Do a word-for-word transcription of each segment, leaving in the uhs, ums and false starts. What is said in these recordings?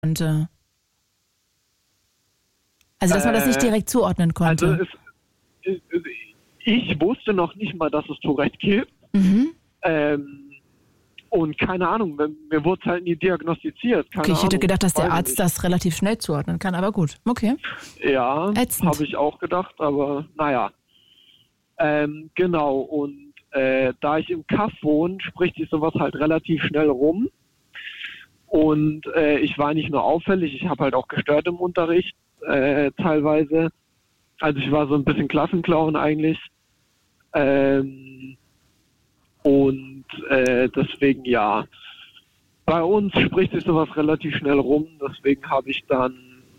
konnte. Also, dass man das nicht direkt zuordnen konnte. Also, es, ich wusste noch nicht mal, dass es Tourette gibt. Mhm. Ähm, und keine Ahnung, mir wurde es halt nie diagnostiziert. Keine okay, ich hätte Ahnung, gedacht, dass der weiß Arzt nicht. das relativ schnell zuordnen kann, aber gut, okay. Ja, Ätzend. habe ich auch gedacht, aber naja. Ähm, genau, und äh, da ich im Kaff wohne, spricht sich sowas halt relativ schnell rum. Und äh, ich war nicht nur auffällig, ich habe halt auch gestört im Unterricht äh, teilweise. Also ich war so ein bisschen Klassenclown eigentlich. Ähm, und äh, deswegen ja. Bei uns spricht sich sowas relativ schnell rum, deswegen habe ich dann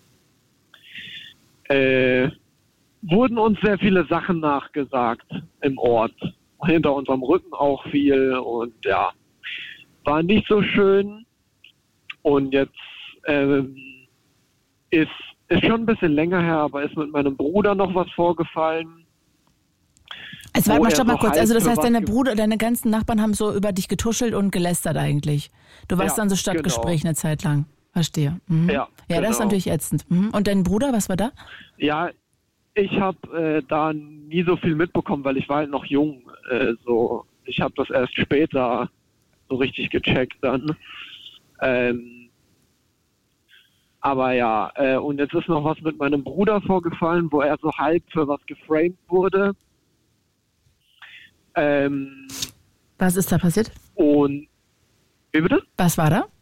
äh, wurden uns sehr viele Sachen nachgesagt im Ort. Hinter unserem Rücken auch viel und ja, war nicht so schön. Und jetzt ähm, ist, ist schon ein bisschen länger her, aber ist mit meinem Bruder noch was vorgefallen. Also warte wo mal, er stopp mal so kurz. halb Also das für heißt, was deine ge- Bruder, deine ganzen Nachbarn haben so über dich getuschelt und gelästert eigentlich. Du warst Ja, dann so Stadtgespräch genau. eine Zeit lang. Verstehe. Mhm. Ja, ja, das ist genau. natürlich ätzend. Mhm. Und dein Bruder, was war da? Ja, ich habe äh, da nie so viel mitbekommen, weil ich war halt noch jung. Äh, so, ich habe das erst später so richtig gecheckt dann. Ähm, aber ja, äh, und jetzt ist noch was mit meinem Bruder vorgefallen, wo er so halb für was geframed wurde. Ähm, Was ist da passiert? und wie bitte? Was war da?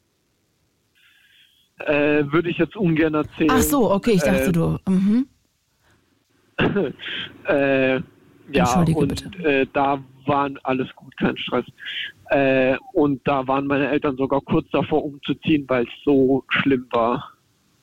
Äh, würde ich jetzt ungern erzählen. Ach so, okay, ich dachte äh, du. Mhm. äh, ja, Entschuldige und bitte. äh, da waren alles gut, kein Stress. Äh, und da waren meine Eltern sogar kurz davor umzuziehen, weil es so schlimm war.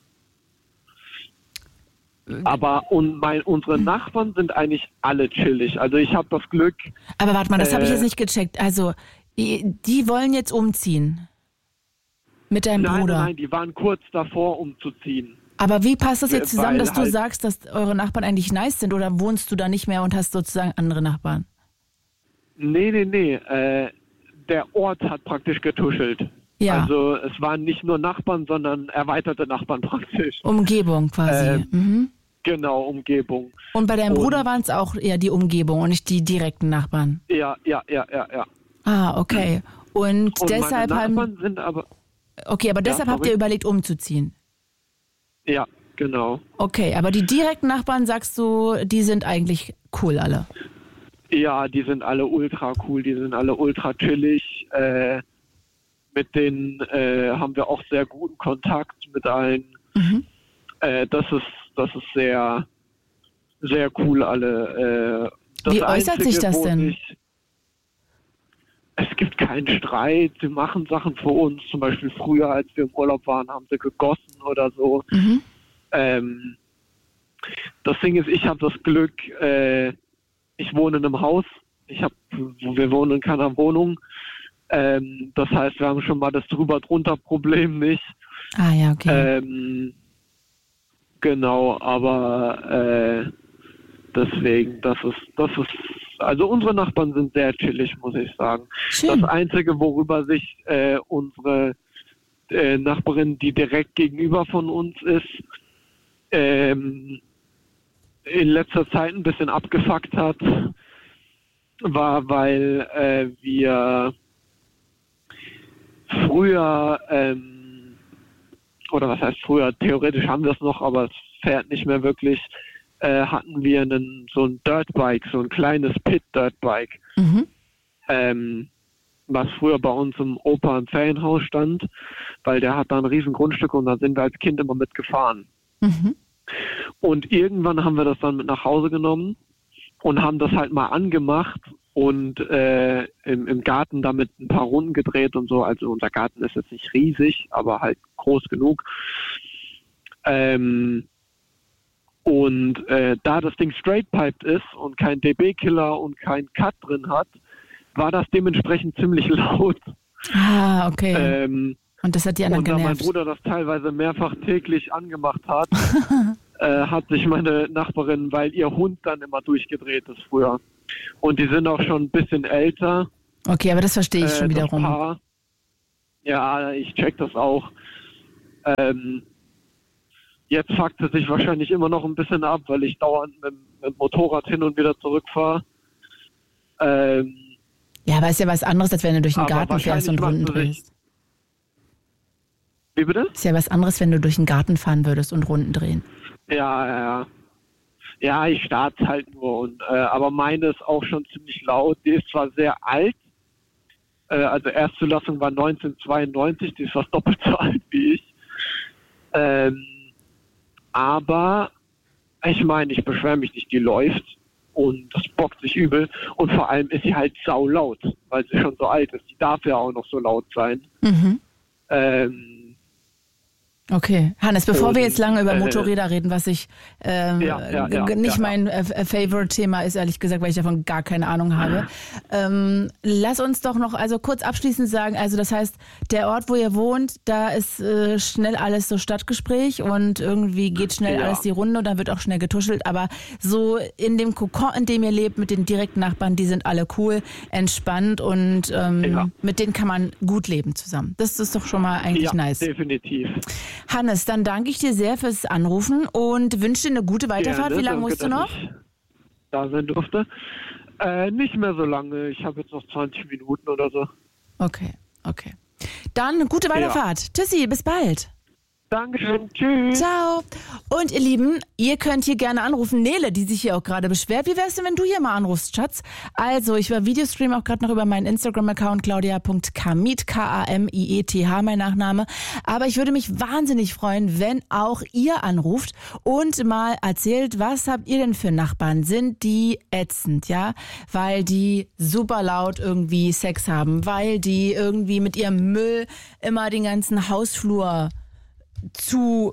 Aber und mein, unsere Nachbarn sind eigentlich alle chillig. Also ich habe das Glück. Aber warte mal, das habe ich Äh, jetzt nicht gecheckt. Also, die, die wollen jetzt umziehen. Mit deinem Nein, Bruder. nein, nein, die waren kurz davor umzuziehen. Aber wie passt das jetzt zusammen, Weil dass du halt- sagst, dass eure Nachbarn eigentlich nice sind oder wohnst du da nicht mehr und hast sozusagen andere Nachbarn? Nee, nee, nee. Äh, der Ort hat praktisch getuschelt. Ja. Also es waren nicht nur Nachbarn, sondern erweiterte Nachbarn praktisch. Umgebung quasi. Äh, mhm. Genau, Umgebung. Und bei deinem und- Bruder waren es auch eher die Umgebung und nicht die direkten Nachbarn. Ja, ja, ja, ja, ja. Ah, okay. Und, Und deshalb meine haben. Nachbarn sind aber... Okay, aber deshalb habt sorry. ihr überlegt, umzuziehen. Ja, genau. Okay, aber die direkten Nachbarn, sagst du, die sind eigentlich cool alle. Ja, die sind alle ultra cool, die sind alle ultra chillig. Äh, mit denen äh, haben wir auch sehr guten Kontakt mit allen. Mhm. Äh, das ist das ist sehr sehr cool alle. Äh, das Wie äußert sich das wo denn? sich- es gibt keinen Streit. Sie machen Sachen für uns. Zum Beispiel früher, als wir im Urlaub waren, haben sie gegossen oder so. Mhm. Ähm, das Ding ist, ich habe das Glück, äh, ich wohne in einem Haus. Ich hab, wir wohnen in keiner Wohnung. Ähm, das heißt, wir haben schon mal das drüber-drunter-Problem nicht. Ah ja, okay. Ähm, genau, aber äh, deswegen, das ist, das ist, also unsere Nachbarn sind sehr chillig, muss ich sagen. Schön. Das Einzige, worüber sich äh, unsere äh, Nachbarin, die direkt gegenüber von uns ist, ähm, in letzter Zeit ein bisschen abgefuckt hat, war, weil äh, wir früher, ähm, oder was heißt früher, theoretisch haben wir es noch, aber es fährt nicht mehr wirklich, äh, hatten wir einen, so ein Dirtbike, so ein kleines Pit-Dirtbike, Mhm. ähm, was früher bei uns im Opa im Ferienhaus stand, weil der hat da ein riesen Grundstück und da sind wir als Kind immer mitgefahren. Mhm. Und irgendwann haben wir das dann mit nach Hause genommen und haben das halt mal angemacht und äh, im, im Garten damit ein paar Runden gedreht und so. Also unser Garten ist jetzt nicht riesig, aber halt groß genug. Ähm, und äh, da das Ding straight-piped ist und kein D B-Killer und kein Cut drin hat, war das dementsprechend ziemlich laut. Ah, okay. Ähm, Und das hat die anderen und da mein genervt. Bruder das teilweise mehrfach täglich angemacht hat, äh, hat sich meine Nachbarin, weil ihr Hund dann immer durchgedreht ist früher. Und die sind auch schon ein bisschen älter. Okay, aber das verstehe ich äh, schon das wiederum. Paar. Ja, ich check das auch. Ähm, jetzt fuckt es sich wahrscheinlich immer noch ein bisschen ab, weil ich dauernd mit, mit dem Motorrad hin und wieder zurückfahre. Ähm, ja, aber ist ja was anderes, als wenn du durch den Garten fährst und Runden drehst. Wie bitte? Ist ja was anderes, wenn du durch den Garten fahren würdest und Runden drehen. Ja, ja, ja. Ja, ich starte halt nur. Und, äh, aber meine ist auch schon ziemlich laut. Die ist zwar sehr alt. Äh, also Erstzulassung war neunzehnhundertzweiundneunzig. Die ist fast doppelt so alt wie ich. Ähm, aber ich meine, ich beschwere mich nicht. Die läuft. Und das bockt sich übel. Und vor allem ist sie halt saulaut, weil sie schon so alt ist. Die darf ja auch noch so laut sein. Mhm. Ähm, Okay, Hannes, bevor und, wir jetzt lange über äh, Motorräder reden, was ich ähm, ja, ja, ja, nicht ja, mein äh, Favorite-Thema ist, ehrlich gesagt, weil ich davon gar keine Ahnung habe. Ähm, lass uns doch noch also kurz abschließend sagen, also das heißt, der Ort, wo ihr wohnt, da ist äh, schnell alles so Stadtgespräch und irgendwie geht schnell ja. alles die Runde und dann wird auch schnell getuschelt, aber so in dem Kokon, in dem ihr lebt, mit den direkten Nachbarn, die sind alle cool, entspannt und ähm, ja. mit denen kann man gut leben zusammen. Das ist doch schon mal eigentlich ja, nice. Definitiv. Hannes, dann danke ich dir sehr fürs Anrufen und wünsche dir eine gute Weiterfahrt. Gerne, Wie lange danke, musst du noch? dass ich da sein durfte. Äh, nicht mehr so lange. Ich habe jetzt noch zwanzig Minuten oder so. Okay, okay. Dann gute Weiterfahrt. Ja. Tschüssi, bis bald. Dankeschön, tschüss. Ciao. Und ihr Lieben, ihr könnt hier gerne anrufen. Nele, die sich hier auch gerade beschwert. Wie wär's denn, wenn du hier mal anrufst, Schatz? Also, ich war Videostream auch gerade noch über meinen Instagram-Account claudia punkt kamiet, K A M I E T H, mein Nachname. Aber ich würde mich wahnsinnig freuen, wenn auch ihr anruft und mal erzählt, was habt ihr denn für Nachbarn? Sind die ätzend, ja? Weil die super laut irgendwie Sex haben, weil die irgendwie mit ihrem Müll immer den ganzen Hausflur zu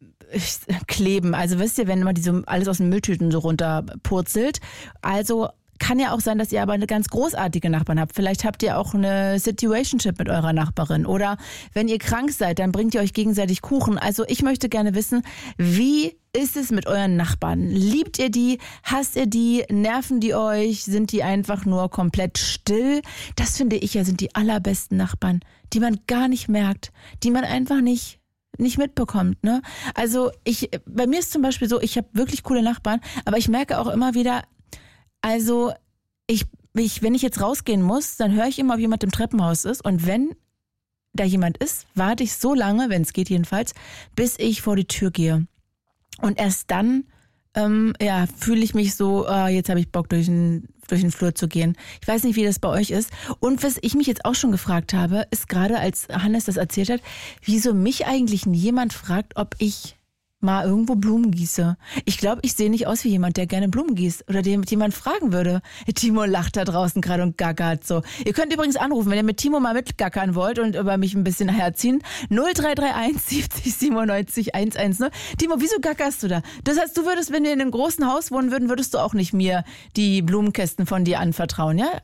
kleben. Also wisst ihr, wenn immer die so alles aus den Mülltüten so runterpurzelt. Also kann ja auch sein, dass ihr aber eine ganz großartige Nachbarn habt. Vielleicht habt ihr auch eine Situationship mit eurer Nachbarin. Oder wenn ihr krank seid, dann bringt ihr euch gegenseitig Kuchen. Also ich möchte gerne wissen, wie ist es mit euren Nachbarn? Liebt ihr die? Hasst ihr die? Nerven die euch? Sind die einfach nur komplett still? Das finde ich ja sind die allerbesten Nachbarn, die man gar nicht merkt, die man einfach nicht nicht mitbekommt, ne? Also ich, bei mir ist zum Beispiel so, ich habe wirklich coole Nachbarn, aber ich merke auch immer wieder, also ich, ich, wenn ich jetzt rausgehen muss, dann höre ich immer, ob jemand im Treppenhaus ist und wenn da jemand ist, warte ich so lange, wenn es geht jedenfalls, bis ich vor die Tür gehe. Und erst dann, ähm, ja, fühle ich mich so, äh, jetzt habe ich Bock durch den durch den Flur zu gehen. Ich weiß nicht, wie das bei euch ist. Und was ich mich jetzt auch schon gefragt habe, ist gerade, als Hannes das erzählt hat, wieso mich eigentlich jemand fragt, ob ich mal irgendwo Blumen gieße. Ich glaube, ich sehe nicht aus wie jemand, der gerne Blumen gießt oder den jemand fragen würde. Timo lacht da draußen gerade und gackert so. Ihr könnt übrigens anrufen, wenn ihr mit Timo mal mitgackern wollt und über mich ein bisschen herziehen. null drei drei eins siebzig siebenundneunzig hundertzehn. Timo, wieso gackerst du da? Das heißt, du würdest, wenn wir in einem großen Haus wohnen würden, würdest du auch nicht mir die Blumenkästen von dir anvertrauen, ja?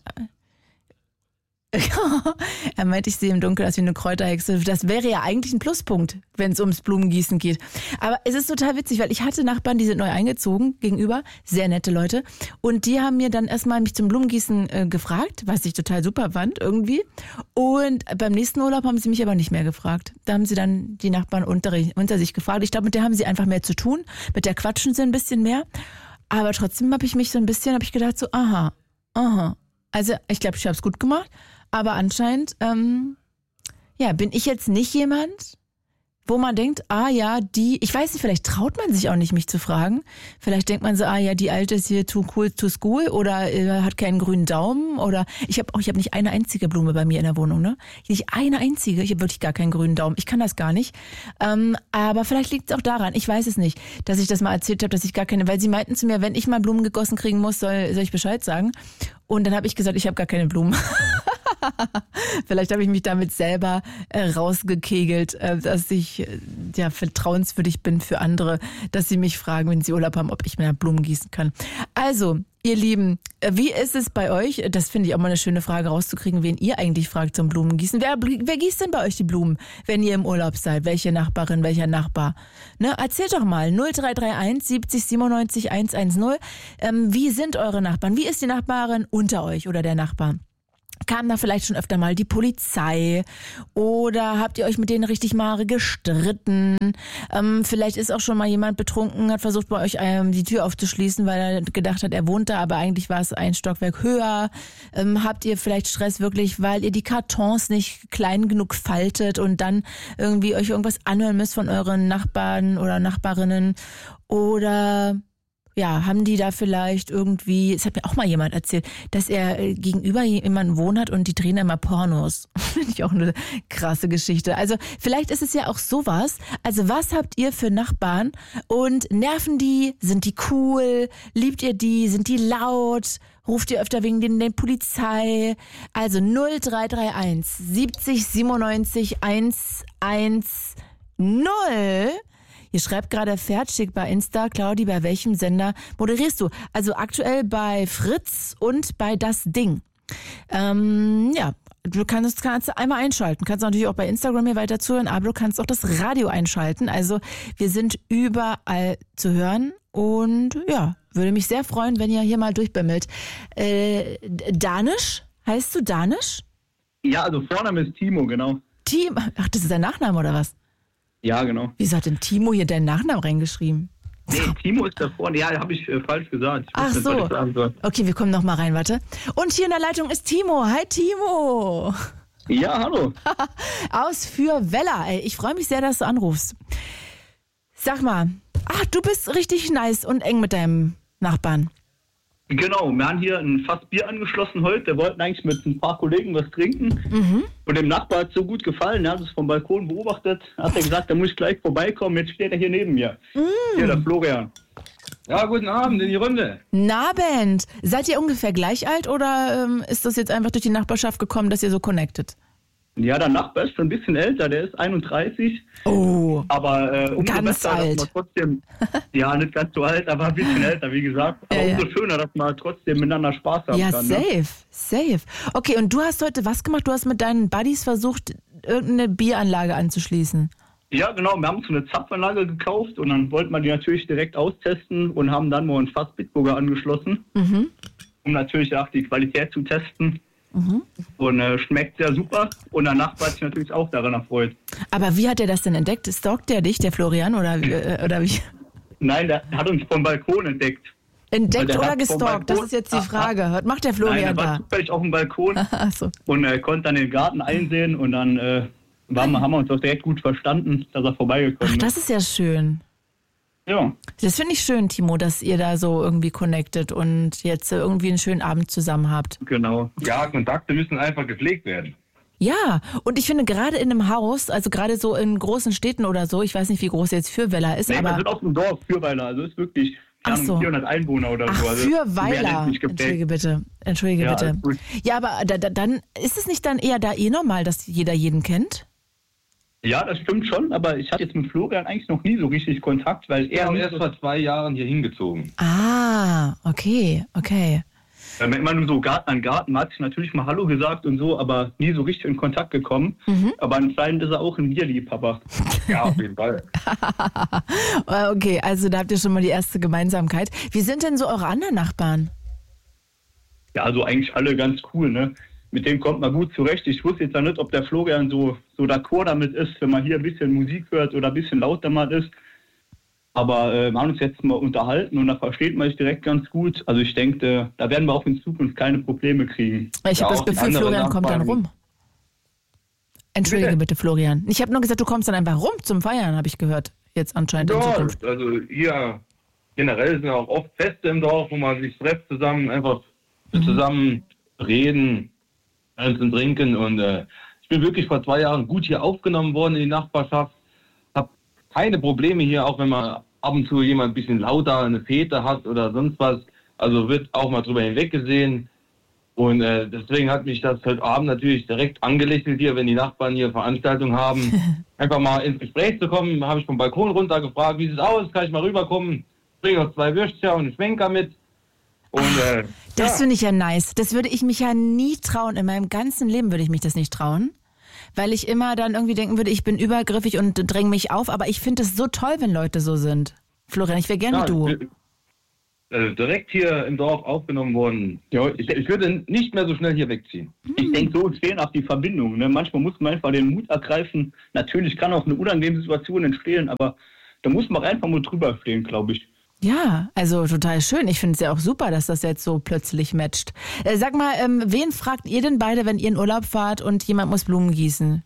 Er meint, ich sehe im Dunkeln aus wie eine Kräuterhexe. Das wäre ja eigentlich ein Pluspunkt, wenn es ums Blumengießen geht. Aber es ist total witzig, weil ich hatte Nachbarn, die sind neu eingezogen gegenüber, sehr nette Leute. Und die haben mir dann erstmal mich zum Blumengießen äh, gefragt, was ich total super fand irgendwie. Und beim nächsten Urlaub haben sie mich aber nicht mehr gefragt. Da haben sie dann die Nachbarn unter, unter sich gefragt. Ich glaube, mit der haben sie einfach mehr zu tun. Mit der quatschen sie ein bisschen mehr. Aber trotzdem habe ich mich so ein bisschen, habe ich gedacht so, aha, aha. Also ich glaube, ich habe es gut gemacht. Aber anscheinend, ähm, ja, bin ich jetzt nicht jemand, wo man denkt, ah ja, die, ich weiß nicht, vielleicht traut man sich auch nicht, mich zu fragen. Vielleicht denkt man so, ah ja, die Alte ist hier too cool, too school oder äh, hat keinen grünen Daumen oder ich habe auch, ich habe nicht eine einzige Blume bei mir in der Wohnung, ne? Nicht eine einzige, ich habe wirklich gar keinen grünen Daumen. Ich kann das gar nicht. Ähm, aber vielleicht liegt es auch daran, ich weiß es nicht, dass ich das mal erzählt habe, dass ich gar keine, weil sie meinten zu mir, wenn ich mal Blumen gegossen kriegen muss, soll, soll ich Bescheid sagen. Und dann habe ich gesagt, ich habe gar keine Blumen. Vielleicht habe ich mich damit selber äh, rausgekegelt, äh, dass ich äh, ja vertrauenswürdig bin für andere, dass sie mich fragen, wenn sie Urlaub haben, ob ich mehr Blumen gießen kann. Also, ihr Lieben, äh, wie ist es bei euch? Das finde ich auch mal eine schöne Frage rauszukriegen, wen ihr eigentlich fragt zum Blumengießen. Wer, wer gießt denn bei euch die Blumen, wenn ihr im Urlaub seid? Welche Nachbarin, welcher Nachbar? Ne, erzählt doch mal. null drei drei eins siebzig siebenundneunzig hundertzehn. Ähm, wie sind eure Nachbarn? Wie ist die Nachbarin unter euch oder der Nachbar? Kam da vielleicht schon öfter mal die Polizei oder habt ihr euch mit denen richtig mal gestritten? Ähm, vielleicht ist auch schon mal jemand betrunken, hat versucht bei euch ähm, die Tür aufzuschließen, weil er gedacht hat, er wohnt da, aber eigentlich war es ein Stockwerk höher. Ähm, habt ihr vielleicht Stress wirklich, weil ihr die Kartons nicht klein genug faltet und dann irgendwie euch irgendwas anhören müsst von euren Nachbarn oder Nachbarinnen? Oder... Ja, haben die da vielleicht irgendwie, es hat mir auch mal jemand erzählt, dass er äh, gegenüber jemanden wohnt hat und die drehen immer Pornos. Finde ich auch eine krasse Geschichte. Also vielleicht ist es ja auch sowas. Also was habt ihr für Nachbarn und nerven die? Sind die cool? Liebt ihr die? Sind die laut? Ruft ihr öfter wegen denen den Polizei? Also null drei drei eins siebzig siebenundneunzig hundertzehn. Ihr schreibt gerade Fertig bei Insta. Claudi, bei welchem Sender moderierst du? Also aktuell bei Fritz und bei Das Ding. Ähm, ja, du kannst, kannst einmal einschalten. Kannst natürlich auch bei Instagram hier weiter zuhören, aber du kannst auch das Radio einschalten. Also wir sind überall zu hören und ja, würde mich sehr freuen, wenn ihr hier mal durchbimmelt. Äh, Danisch? Heißt du Danisch? Ja, also Vorname ist Timo, genau. Timo? Ach, das ist dein Nachname oder was? Ja, genau. Wieso hat denn Timo hier deinen Nachnamen reingeschrieben? Nee, Timo ist da vorne. Ja, habe ich äh, falsch gesagt. Ich Ach nicht, so. Okay, wir kommen noch mal rein, warte. Und hier in der Leitung ist Timo. Hi, Timo. Ja, hallo. Aus Fürwella. Ey, ich freue mich sehr, dass du anrufst. Sag mal, ach, du bist richtig nice und eng mit deinem Nachbarn. Genau, wir haben hier ein Fass Bier angeschlossen heute. Wir wollten eigentlich mit ein paar Kollegen was trinken. Mhm. Und dem Nachbar hat es so gut gefallen. Er hat es vom Balkon beobachtet. Hat er gesagt, da muss ich gleich vorbeikommen. Jetzt steht er hier neben mir. Mhm. Hier, der Florian. Ja, guten Abend in die Runde. Guten Abend. Seid ihr ungefähr gleich alt oder ähm, ist das jetzt einfach durch die Nachbarschaft gekommen, dass ihr so connected? Ja, der Nachbar ist schon ein bisschen älter, der ist einunddreißig. Oh, aber äh, umso ganz besser, alt. dass man trotzdem, ja, nicht ganz so alt, aber ein bisschen älter, wie gesagt. Aber ja, umso ja. schöner, dass man trotzdem miteinander Spaß haben ja, kann. Ja, safe, ne? safe. Okay, und du hast heute was gemacht? Du hast mit deinen Buddies versucht, irgendeine Bieranlage anzuschließen. Ja, genau. Wir haben so eine Zapfanlage gekauft und dann wollten wir die natürlich direkt austesten und haben dann mal ein Fass Bitburger angeschlossen, mhm. um natürlich auch die Qualität zu testen. Mhm. Und äh, schmeckt sehr super. Und der Nachbar hat sich natürlich auch daran erfreut. Aber wie hat er das denn entdeckt? Stalkt der dich, der Florian, oder, äh, oder wie? Nein, der hat uns vom Balkon entdeckt. Entdeckt oder gestalkt? Das ist jetzt die Frage. Was macht der Florian da? Nein, er war zufällig auf dem Balkon so. und äh, konnte dann den Garten einsehen. Und dann äh, waren, haben wir uns auch direkt gut verstanden, dass er vorbeigekommen ist. Ach, das ist ja schön. Ja. Das finde ich schön, Timo, dass ihr da so irgendwie connectet und jetzt irgendwie einen schönen Abend zusammen habt. Genau. Ja, Kontakte müssen einfach gepflegt werden. Ja, und ich finde gerade in einem Haus, also gerade so in großen Städten oder so, ich weiß nicht, wie groß jetzt Fürweiler ist, nee, aber... wir sind auf dem Dorf, Fürweiler, also ist wirklich Ach so. vierhundert Einwohner oder Ach, so. Also Fürweiler, entschuldige bitte, entschuldige ja, bitte. Ja, aber da, da, dann ist es nicht dann eher da eh normal, dass jeder jeden kennt? Ja, das stimmt schon, aber ich hatte jetzt mit Florian eigentlich noch nie so richtig Kontakt, weil er... Er ist erst vor zwei Jahren hier hingezogen. Ah, okay, okay. Wenn man immer nur so Garten an Garten, man hat sich natürlich mal Hallo gesagt und so, aber nie so richtig in Kontakt gekommen. Mhm. Aber anscheinend ist er auch ein Bierliebhaber. Ja, auf jeden Fall. Okay, also da habt ihr schon mal die erste Gemeinsamkeit. Wie sind denn so eure anderen Nachbarn? Ja, also eigentlich alle ganz cool, ne? Mit dem kommt man gut zurecht. Ich wusste jetzt ja nicht, ob der Florian so, so d'accord damit ist, wenn man hier ein bisschen Musik hört oder ein bisschen lauter mal ist. Aber äh, wir haben uns jetzt mal unterhalten und da versteht man sich direkt ganz gut. Also ich denke, da werden wir auch in Zukunft keine Probleme kriegen. Ich Ja, habe das auch die Gefühl, anderen Florian kommt dann Nachbarn. rum. Entschuldige bitte, Florian. Ich habe nur gesagt, du kommst dann einfach rum zum Feiern, habe ich gehört. Jetzt anscheinend in Ja, Zukunft. also hier generell sind auch oft Feste im Dorf, wo man sich trifft zusammen, einfach Mhm. zusammen reden, einzeln trinken. Und äh, ich bin wirklich vor zwei Jahren gut hier aufgenommen worden in die Nachbarschaft. Habe keine Probleme hier, auch wenn man ab und zu jemand ein bisschen lauter eine Fete hat oder sonst was. Also wird auch mal drüber hinweggesehen. Und äh, deswegen hat mich das heute Abend natürlich direkt angelächelt hier, wenn die Nachbarn hier Veranstaltungen haben. Einfach mal ins Gespräch zu kommen, habe ich vom Balkon runter gefragt, wie sieht es aus, kann ich mal rüberkommen? Bring noch zwei Würstchen und einen Schwenker mit. Und, äh, Das ja. finde ich ja nice. Das würde ich mich ja nie trauen. In meinem ganzen Leben würde ich mich das nicht trauen. Weil ich immer dann irgendwie denken würde, ich bin übergriffig und dränge mich auf. Aber ich finde es so toll, wenn Leute so sind. Florian, ich wäre gerne Ja, du. ich bin, äh, direkt hier im Dorf aufgenommen worden. Ja, ich, ich würde nicht mehr so schnell hier wegziehen. Ich denke, so fehlen auch die Verbindungen. Ne? Manchmal muss man einfach den Mut ergreifen. Natürlich kann auch eine unangenehme Situation entstehen, aber da muss man einfach nur drüber stehen, glaube ich. Ja, also total schön. Ich finde es ja auch super, dass das jetzt so plötzlich matcht. Äh, sag mal, ähm, wen fragt ihr denn beide, wenn ihr in Urlaub fahrt und jemand muss Blumen gießen?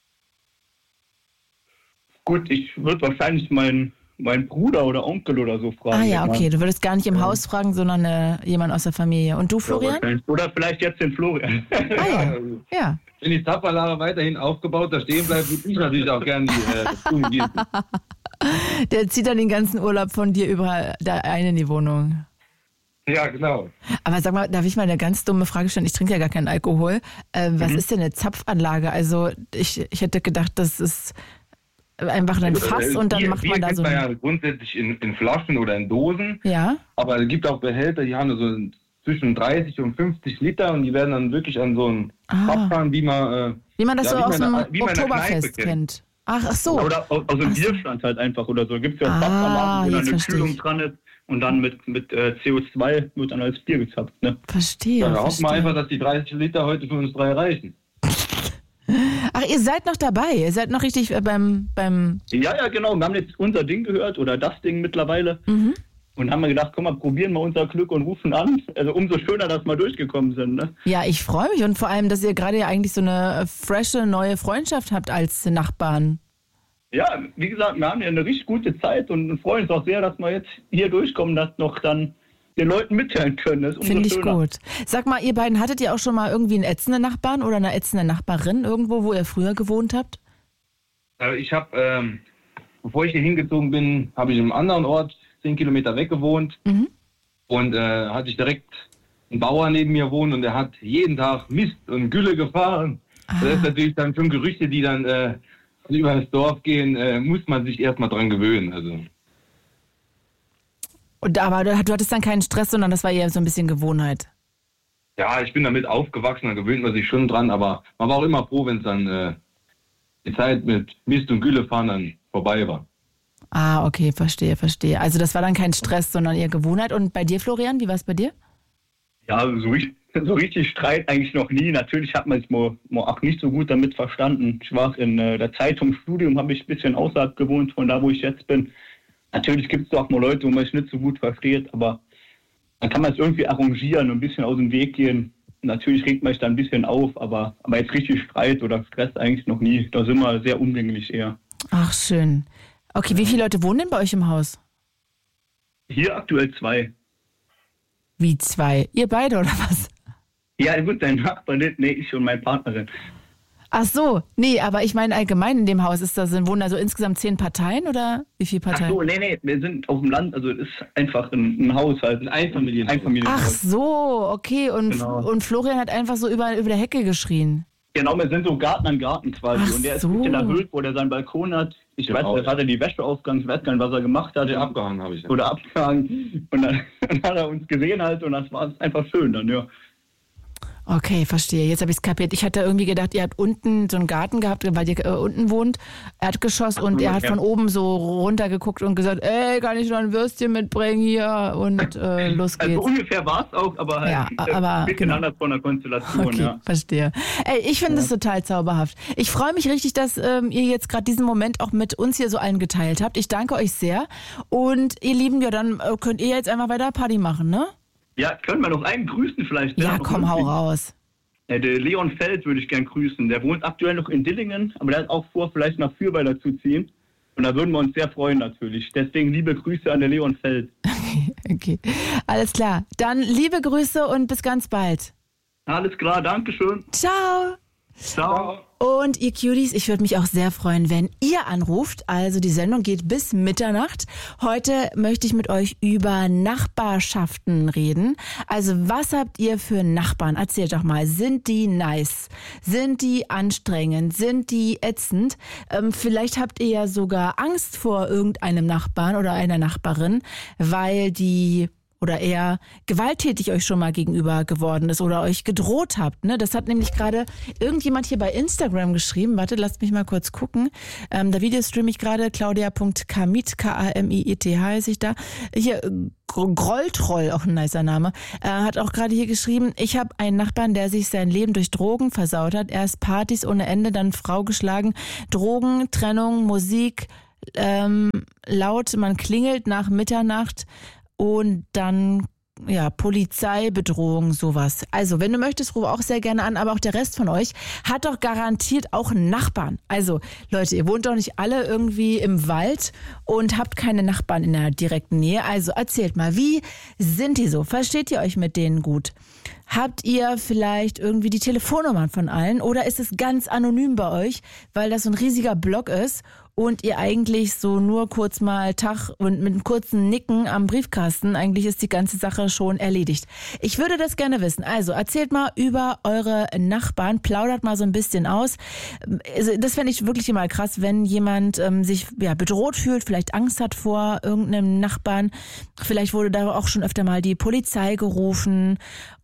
Gut, ich würde wahrscheinlich meinen mein Bruder oder Onkel oder so fragen. Ah ja, okay. Du würdest gar nicht im ja. Haus fragen, sondern äh, jemand aus der Familie. Und du, Florian? Ja, oder vielleicht jetzt den Florian. Ah ja, ja. Wenn die Tapperlager weiterhin aufgebaut da stehen bleibt, würde ich natürlich auch gerne die äh, Blumen gießen. Der zieht dann den ganzen Urlaub von dir überall da ein in die Wohnung. Ja, genau. Aber sag mal, darf ich mal eine ganz dumme Frage stellen? Ich trinke ja gar keinen Alkohol. Äh, was mhm. ist denn eine Zapfanlage? Also ich, ich hätte gedacht, das ist einfach ein Fass und dann Bier, macht man Bier da so... Bier gibt man ja grundsätzlich in, in Flaschen oder in Dosen. Ja. Aber es gibt auch Behälter, die haben so zwischen dreißig und fünfzig Liter und die werden dann wirklich an so einen ah. fahren, wie man... Äh, wie man das ja, so aus dem eine, Oktoberfest kennt. Ach, ach so. Oder aus, aus dem Bierstand halt einfach oder so. Gibt es ja auch ah, wo dann eine Kühlung ich. dran ist und dann mit, mit äh, C O zwei wird dann als Bier gezapft. Ne? Verstehe. Ja, da verstehe. hoffen wir einfach, dass die dreißig Liter heute für uns drei reichen. Ach, ihr seid noch dabei? Ihr seid noch richtig beim... beim ja, ja, genau. Wir haben jetzt unser Ding gehört oder das Ding mittlerweile. Mhm. Und haben wir gedacht, komm mal, probieren wir unser Glück und rufen an. Also umso schöner, dass wir durchgekommen sind. Ne? Ja, ich freue mich und vor allem, dass ihr gerade ja eigentlich so eine frische, neue Freundschaft habt als Nachbarn. Ja, wie gesagt, wir haben ja eine richtig gute Zeit und freuen uns auch sehr, dass wir jetzt hier durchkommen, dass noch dann den Leuten mitteilen können. Finde ich schöner. Gut. Sag mal, ihr beiden, hattet ihr auch schon mal irgendwie einen ätzenden Nachbarn oder eine ätzende Nachbarin irgendwo, wo ihr früher gewohnt habt? Ich habe, ähm, bevor ich hier hingezogen bin, habe ich in einem anderen Ort zehn Kilometer weg gewohnt mhm. und äh, hatte ich direkt einen Bauer neben mir wohnen und der hat jeden Tag Mist und Gülle gefahren. Ah. Das ist natürlich dann schon Gerüchte, die dann äh, über das Dorf gehen, äh, muss man sich erstmal dran gewöhnen. Also. Und aber du, du hattest dann keinen Stress, sondern das war eher so ein bisschen Gewohnheit. Ja, ich bin damit aufgewachsen, da gewöhnt man sich schon dran, aber man war auch immer froh, wenn es dann äh, die Zeit mit Mist und Gülle fahren dann vorbei war. Ah, okay, verstehe, verstehe. Also das war dann kein Stress, sondern eher Gewohnheit. Und bei dir, Florian, wie war es bei dir? Ja, so richtig, so richtig Streit eigentlich noch nie. Natürlich hat man es mal, mal auch nicht so gut damit verstanden. Ich war in äh, der Zeit vom Studium, habe ich ein bisschen außerhalb gewohnt, von da, wo ich jetzt bin. Natürlich gibt es auch mal Leute, wo man es nicht so gut versteht, aber dann kann man es irgendwie arrangieren und ein bisschen aus dem Weg gehen. Natürlich regt man sich da ein bisschen auf, aber, aber jetzt richtig Streit oder Stress eigentlich noch nie. Da sind wir sehr umgänglich eher. Ach, schön. Okay, wie viele Leute wohnen denn bei euch im Haus? Hier aktuell zwei. Wie zwei? Ihr beide oder was? Ja, gut, dein Nachbar, nee, ich und meine Partnerin. Ach so, nee, aber ich meine allgemein in dem Haus, ist da sind, wohnen also insgesamt zehn Parteien oder wie viele Parteien? Ach so, nee, nee, wir sind auf dem Land, also es ist einfach ein, ein Haushalt, ein Einfamilienhaus. Einfamilienhaus. Ach so, okay, und, genau. und Florian hat einfach so über, über der Hecke geschrien. Genau, wir sind so Garten an Garten quasi. Ach und der so. ist ein bisschen erhöht, wo der seinen Balkon hat. Ich genau. weiß, da hat er die Wäsche ausgegangen, ich weiß gar nicht, was er gemacht hat. Ja, abgehangen habe ich ja. Oder abgehangen. Und dann, dann hat er uns gesehen halt und das war einfach schön dann, ja. Okay, verstehe. Jetzt habe ich es kapiert. Ich hatte irgendwie gedacht, ihr habt unten so einen Garten gehabt, weil ihr äh, unten wohnt, Erdgeschoss, und er hat ja. von oben so runtergeguckt und gesagt, ey, kann ich noch ein Würstchen mitbringen hier? Und äh, los geht's. Also ungefähr war es auch, aber halt ja, aber, ein bisschen genau. anders von der Konstellation. Okay, ja. verstehe. Ey, ich finde es ja. total zauberhaft. Ich freue mich richtig, dass ähm, ihr jetzt gerade diesen Moment auch mit uns hier so allen geteilt habt. Ich danke euch sehr. Und ihr Lieben, ja, dann äh, könnt ihr jetzt einfach weiter Party machen, ne? Ja, können wir noch einen grüßen vielleicht? Ja, komm, hau raus. Ja, der Leon Feld würde ich gern grüßen. Der wohnt aktuell noch in Dillingen, aber der hat auch vor, vielleicht nach Fürweiler zu ziehen. Und da würden wir uns sehr freuen natürlich. Deswegen liebe Grüße an der Leon Feld. Okay, alles klar. Dann liebe Grüße und bis ganz bald. Alles klar, Dankeschön. Ciao. Ciao. Und ihr Cuties, ich würde mich auch sehr freuen, wenn ihr anruft. Also die Sendung geht bis Mitternacht. Heute möchte ich mit euch über Nachbarschaften reden. Also was habt ihr für Nachbarn? Erzählt doch mal. Sind die nice? Sind die anstrengend? Sind die ätzend? Ähm, vielleicht habt ihr ja sogar Angst vor irgendeinem Nachbarn oder einer Nachbarin, weil die oder eher gewalttätig euch schon mal gegenüber geworden ist oder euch gedroht habt. Ne? Das hat nämlich gerade irgendjemand hier bei Instagram geschrieben. Warte, lasst mich mal kurz gucken. Ähm, da Video streame ich gerade, claudia punkt kamit, K A M I E T H heiße ich da. Hier, Grolltroll, auch ein nicer Name, äh, hat auch gerade hier geschrieben, ich habe einen Nachbarn, der sich sein Leben durch Drogen versaut hat. Erst Partys ohne Ende, dann Frau geschlagen. Drogen, Trennung, Musik, ähm, laut, man klingelt nach Mitternacht. Und dann, ja, Polizeibedrohung, sowas. Also, wenn du möchtest, ruf auch sehr gerne an, aber auch der Rest von euch hat doch garantiert auch einen Nachbarn. Also, Leute, ihr wohnt doch nicht alle irgendwie im Wald und habt keine Nachbarn in der direkten Nähe. Also, erzählt mal, wie sind die so? Versteht ihr euch mit denen gut? Habt ihr vielleicht irgendwie die Telefonnummern von allen oder ist es ganz anonym bei euch, weil das so ein riesiger Block ist und ihr eigentlich so nur kurz mal Tag und mit einem kurzen Nicken am Briefkasten, eigentlich ist die ganze Sache schon erledigt. Ich würde das gerne wissen. Also erzählt mal über eure Nachbarn, plaudert mal so ein bisschen aus. Also, das fände ich wirklich immer krass, wenn jemand ähm, sich ja, bedroht fühlt, vielleicht Angst hat vor irgendeinem Nachbarn. Vielleicht wurde da auch schon öfter mal die Polizei gerufen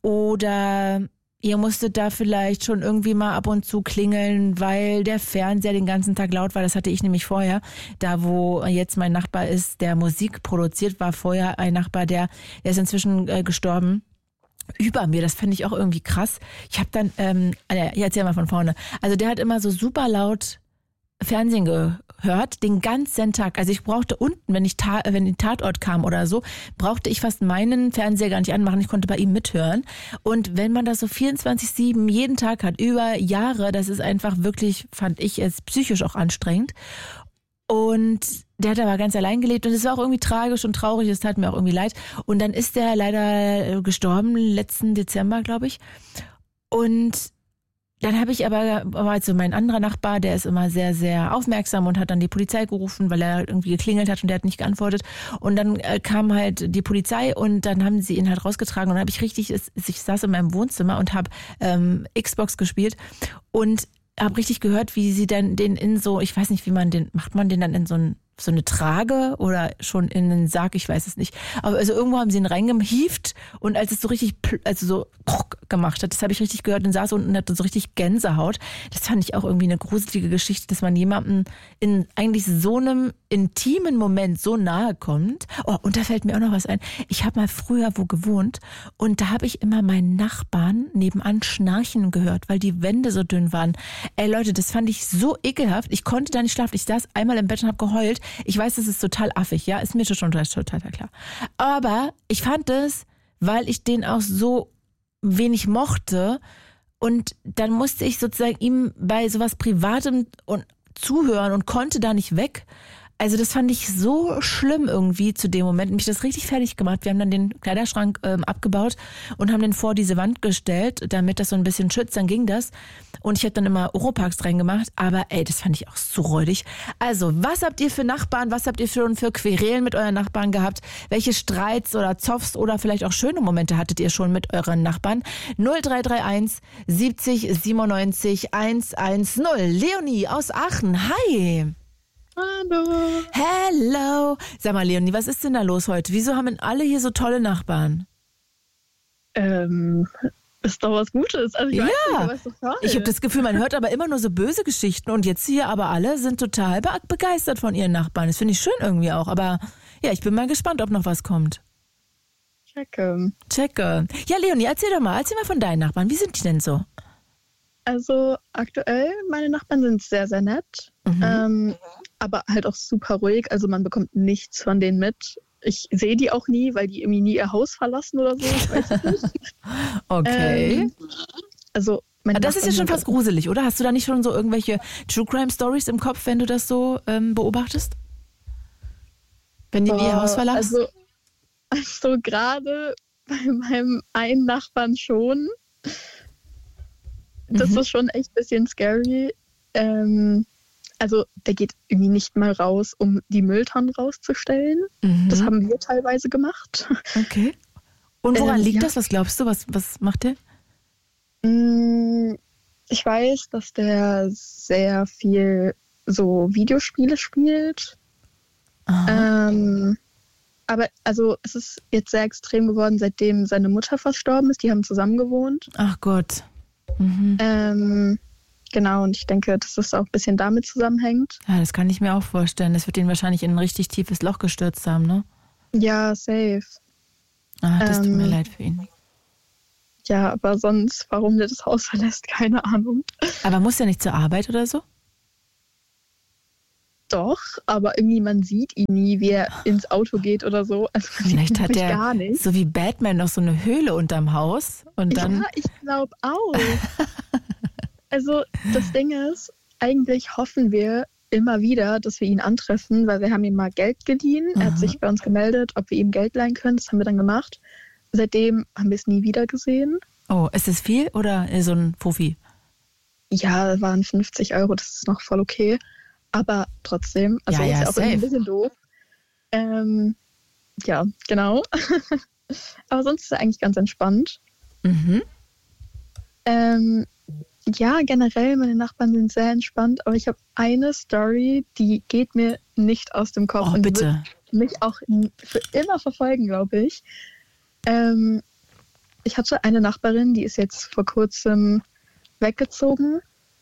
oder ihr musstet da vielleicht schon irgendwie mal ab und zu klingeln, weil der Fernseher den ganzen Tag laut war. Das hatte ich nämlich vorher. Da, wo jetzt mein Nachbar ist, der Musik produziert, war vorher ein Nachbar, der, der ist inzwischen äh, gestorben. Über mir, das fand ich auch irgendwie krass. Ich habe dann, ähm, ja, erzähl mal von vorne. Also der hat immer so super laut Fernsehen gehört, den ganzen Tag. Also ich brauchte unten, wenn ich ta- wenn die Tatort kam oder so, brauchte ich fast meinen Fernseher gar nicht anmachen. Ich konnte bei ihm mithören. Und wenn man das so vierundzwanzig sieben jeden Tag hat, über Jahre, das ist einfach wirklich, fand ich es psychisch auch anstrengend. Und der hat aber ganz allein gelebt und es war auch irgendwie tragisch und traurig, es tat mir auch irgendwie leid. Und dann ist der leider gestorben, letzten Dezember, glaube ich. Und dann habe ich aber, also mein anderer Nachbar, der ist immer sehr, sehr aufmerksam und hat dann die Polizei gerufen, weil er irgendwie geklingelt hat und der hat nicht geantwortet. Und dann äh, kam halt die Polizei und dann haben sie ihn halt rausgetragen und dann habe ich richtig, ich saß in meinem Wohnzimmer und habe ähm, Xbox gespielt und habe richtig gehört, wie sie dann den in so, ich weiß nicht, wie man den, macht man den dann in so ein so eine Trage oder schon in einen Sarg, ich weiß es nicht. Aber also irgendwo haben sie ihn reingehieft und als es so richtig, also so gemacht hat, das habe ich richtig gehört und saß unten und hatte so richtig Gänsehaut. Das fand ich auch irgendwie eine gruselige Geschichte, dass man jemandem in eigentlich so einem intimen Moment so nahe kommt. Oh, und da fällt mir auch noch was ein. Ich habe mal früher wo gewohnt und da habe ich immer meinen Nachbarn nebenan schnarchen gehört, weil die Wände so dünn waren. Ey Leute, das fand ich so ekelhaft. Ich konnte da nicht schlafen. Ich saß einmal im Bett und habe geheult. Ich weiß, das ist total affig, ja, ist mir schon total, total klar. Aber ich fand es, weil ich den auch so wenig mochte und dann musste ich sozusagen ihm bei sowas Privatem und zuhören und konnte da nicht weg. Also das fand ich so schlimm irgendwie zu dem Moment. Mich das richtig fertig gemacht. Wir haben dann den Kleiderschrank ähm, abgebaut und haben den vor diese Wand gestellt, damit das so ein bisschen schützt. Dann ging das. Und ich habe dann immer Oropax reingemacht. Aber ey, das fand ich auch so räudig. Also, was habt ihr für Nachbarn? Was habt ihr schon für Querelen mit euren Nachbarn gehabt? Welche Streits oder Zoffs oder vielleicht auch schöne Momente hattet ihr schon mit euren Nachbarn? null drei drei eins siebzig siebenundneunzig hundertzehn. Leonie aus Aachen. Hi. Hallo. Hello. Sag mal, Leonie, was ist denn da los heute? Wieso haben denn alle hier so tolle Nachbarn? Ähm, ist doch was Gutes. Also ich ja, weiß nicht, aber ist doch toll. Ich habe das Gefühl, man hört aber immer nur so böse Geschichten und jetzt hier aber alle sind total be- begeistert von ihren Nachbarn. Das finde ich schön irgendwie auch. Aber ja, ich bin mal gespannt, ob noch was kommt. Checke. Checke. Ja, Leonie, erzähl doch mal. Erzähl mal von deinen Nachbarn. Wie sind die denn so? Also aktuell, meine Nachbarn sind sehr, sehr nett. Mhm. Ähm, aber halt auch super ruhig. Also man bekommt nichts von denen mit. Ich sehe die auch nie, weil die irgendwie nie ihr Haus verlassen oder so. Ich weiß es nicht. Okay. Ähm, also meine das ist ja schon fast gruselig, oder? Hast du da nicht schon so irgendwelche True Crime Stories im Kopf, wenn du das so ähm, beobachtest? Wenn die nie ihr Haus verlassen? Also, also gerade bei meinem einen Nachbarn schon. Das mhm. ist schon echt ein bisschen scary. Ähm, also der geht irgendwie nicht mal raus, um die Mülltonnen rauszustellen. Mhm. Das haben wir teilweise gemacht. Okay. Und woran ähm, liegt ja. das? Was glaubst du? Was, was macht der? Ich weiß, dass der sehr viel so Videospiele spielt. Ähm, Aber also es ist jetzt sehr extrem geworden, seitdem seine Mutter verstorben ist. Die haben zusammen gewohnt. Ach Gott. Mhm. Ähm, genau, und ich denke, dass das auch ein bisschen damit zusammenhängt. Ja, das kann ich mir auch vorstellen. Das wird ihn wahrscheinlich in ein richtig tiefes Loch gestürzt haben, ne? Ja, safe. Ah, das ähm, tut mir leid für ihn. Ja, aber sonst, warum der das Haus verlässt, keine Ahnung. Aber muss er nicht zur Arbeit oder so? Doch, aber irgendwie man sieht ihn nie, wie er ins Auto geht oder so. Also man Vielleicht sieht ihn hat er gar nicht. so wie Batman noch so eine Höhle unterm Haus und dann. Ja, ich glaube auch. Also das Ding ist, eigentlich hoffen wir immer wieder, dass wir ihn antreffen, weil wir haben ihm mal Geld geliehen. Er hat Aha. sich bei uns gemeldet, ob wir ihm Geld leihen können. Das haben wir dann gemacht. Seitdem haben wir es nie wieder gesehen. Oh, ist es viel oder so ein Fuffi? Ja, waren fünfzig Euro, das ist noch voll okay. Aber trotzdem, also Ja, ja, ist ja auch safe. irgendwie ein bisschen doof. Ähm, ja, genau. Aber sonst ist er eigentlich ganz entspannt. Mhm. Ähm, ja, generell, meine Nachbarn sind sehr entspannt, aber ich habe eine Story, die geht mir nicht aus dem Kopf Oh, und die bitte. wird mich auch für immer verfolgen, glaube ich. Ähm, ich hatte eine Nachbarin, die ist jetzt vor kurzem weggezogen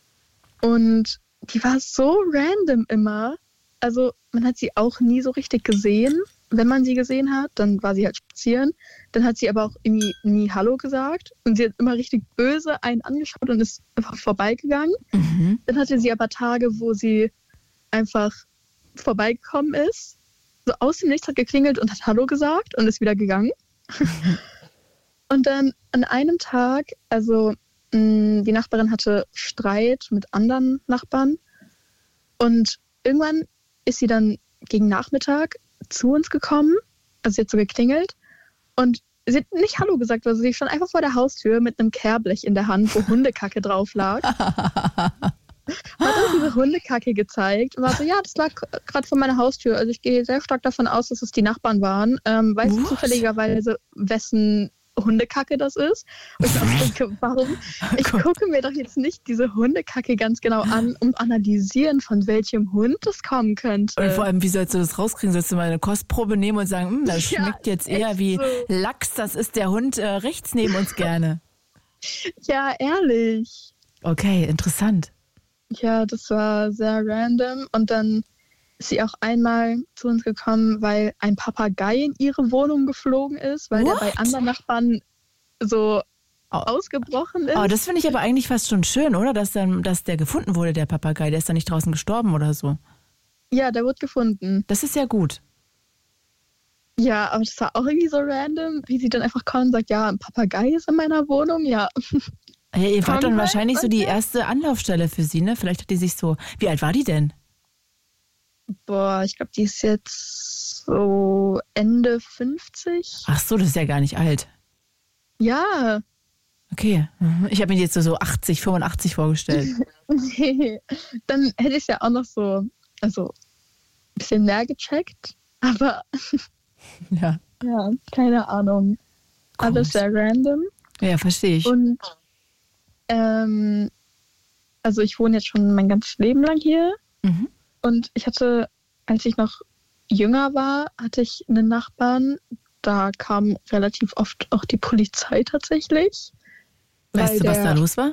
und die war so random immer. Also man hat sie auch nie so richtig gesehen. Wenn man sie gesehen hat, dann war sie halt spazieren. Dann hat sie aber auch irgendwie nie Hallo gesagt. Und sie hat immer richtig böse einen angeschaut und ist einfach vorbeigegangen. Mhm. Dann hatte sie aber Tage, wo sie einfach vorbeigekommen ist. So aus dem Nichts hat geklingelt und hat Hallo gesagt und ist wieder gegangen. Mhm. Und dann an einem Tag, also mh, die Nachbarin hatte Streit mit anderen Nachbarn. Und irgendwann ist sie dann gegen Nachmittag zu uns gekommen, also sie hat so geklingelt und sie hat nicht Hallo gesagt, also sie stand einfach vor der Haustür mit einem Kehrblech in der Hand, wo Hundekacke drauf lag. Hat uns diese Hundekacke gezeigt und war so, ja, das lag gerade vor meiner Haustür, also ich gehe sehr stark davon aus, dass es die Nachbarn waren. Ähm, weißt du What? zufälligerweise, wessen Hundekacke das ist? Und ich auch denke, warum? Ich Gott. gucke mir doch jetzt nicht diese Hundekacke ganz genau an, um analysieren, von welchem Hund das kommen könnte. Und vor allem, wie sollst du das rauskriegen? Sollst du mal eine Kostprobe nehmen und sagen, hm, das Ja, schmeckt jetzt eher echt wie so. Lachs, das ist der Hund äh, rechts neben uns gerne. Ja, ehrlich. Okay, interessant. Ja, das war sehr random. Und dann ist sie auch einmal zu uns gekommen, weil ein Papagei in ihre Wohnung geflogen ist, weil What? der bei anderen Nachbarn so Oh. ausgebrochen ist. Oh, das finde ich aber eigentlich fast schon schön, oder? Dass, dann, dass der gefunden wurde, der Papagei. Der ist dann nicht draußen gestorben oder so. Ja, der wurde gefunden. Das ist ja gut. Ja, aber das war auch irgendwie so random, wie sie dann einfach kommt und sagt, ja, ein Papagei ist in meiner Wohnung. Ja, Ja, ihr wart dann Kann wahrscheinlich so sein, die okay. erste Anlaufstelle für sie, ne? Vielleicht hat die sich so... Wie alt war die denn? boah, ich glaube, die ist jetzt so Ende fünfzig. Ach so, das ist ja gar nicht alt. Ja, Okay. Mhm. Ich habe mir die jetzt so, so achtzig, fünfundachtzig vorgestellt. nee. Dann hätte ich es ja auch noch so, also ein bisschen mehr gecheckt. Aber Ja. ja, keine Ahnung. Alles Komisch. sehr random. Ja, verstehe ich. Und ähm, also ich wohne jetzt schon mein ganzes Leben lang hier. Mhm. Und Ich hatte, als ich noch jünger war, hatte ich einen Nachbarn. Da kam relativ oft auch die Polizei tatsächlich. Weißt weil du, was der, da los war?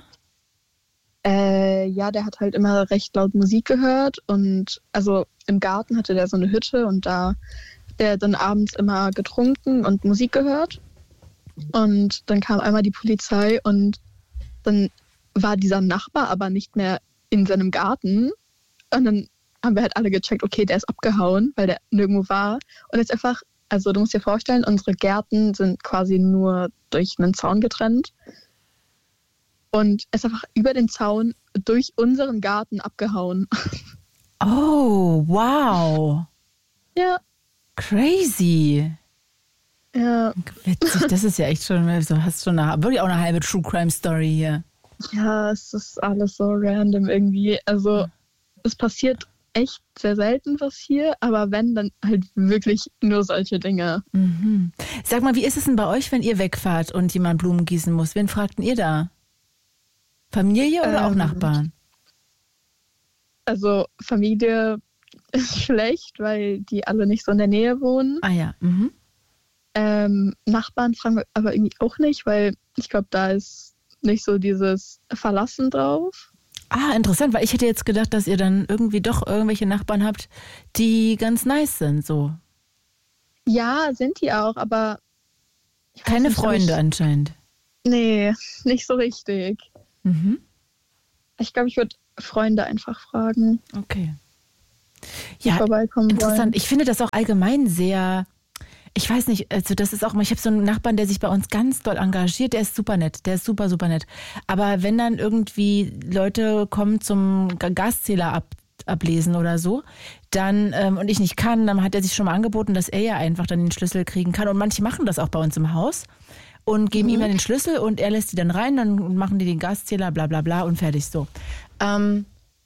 Äh, ja, der hat halt immer recht laut Musik gehört. Und also im Garten hatte der so eine Hütte und da hat der dann abends immer getrunken und Musik gehört. Und dann kam einmal die Polizei und dann war dieser Nachbar aber nicht mehr in seinem Garten. Und dann haben wir halt alle gecheckt, okay, der ist abgehauen, weil der nirgendwo war. Und jetzt einfach, also du musst dir vorstellen, unsere Gärten sind quasi nur durch einen Zaun getrennt. Und er ist einfach über den Zaun durch unseren Garten abgehauen. Oh, wow. Ja, Crazy. ja, Witzig, das ist ja echt schon, du hast schon eine, wirklich auch eine halbe True Crime Story hier. ja, es ist alles so random irgendwie. Also es passiert echt sehr selten was hier, aber wenn, dann halt wirklich nur solche Dinge. Mhm. Sag mal, wie ist es denn bei euch, wenn ihr wegfahrt und jemand Blumen gießen muss? Wen fragt denn ihr da? Familie oder auch Ähm, Nachbarn? Also Familie ist schlecht, weil die alle nicht so in der Nähe wohnen. Ah ja. Mhm. Ähm, Nachbarn fragen wir aber irgendwie auch nicht, weil ich glaube, da ist nicht so dieses Verlassen drauf. Ah, interessant, weil ich hätte jetzt gedacht, dass ihr dann irgendwie doch irgendwelche Nachbarn habt, die ganz nice sind, so. Ja, sind die auch, aber... ich weiß Keine nicht, ob Freunde ich, anscheinend. Nee, nicht so richtig. Mhm. Ich glaube, ich würde Freunde einfach fragen, Okay. die Ja, vorbeikommen interessant. wollen. Ich finde das auch allgemein sehr, ich weiß nicht, also das ist auch mal, ich habe so einen Nachbarn, der sich bei uns ganz doll engagiert, der ist super nett, der ist super, super nett. Aber wenn dann irgendwie Leute kommen zum Gaszähler ab, ablesen oder so, dann, ähm, und ich nicht kann, dann hat er sich schon mal angeboten, dass er ja einfach dann den Schlüssel kriegen kann. Und manche machen das auch bei uns im Haus und geben Mhm. ihm dann den Schlüssel und er lässt die dann rein, dann machen die den Gaszähler, bla bla bla und fertig so. Ähm,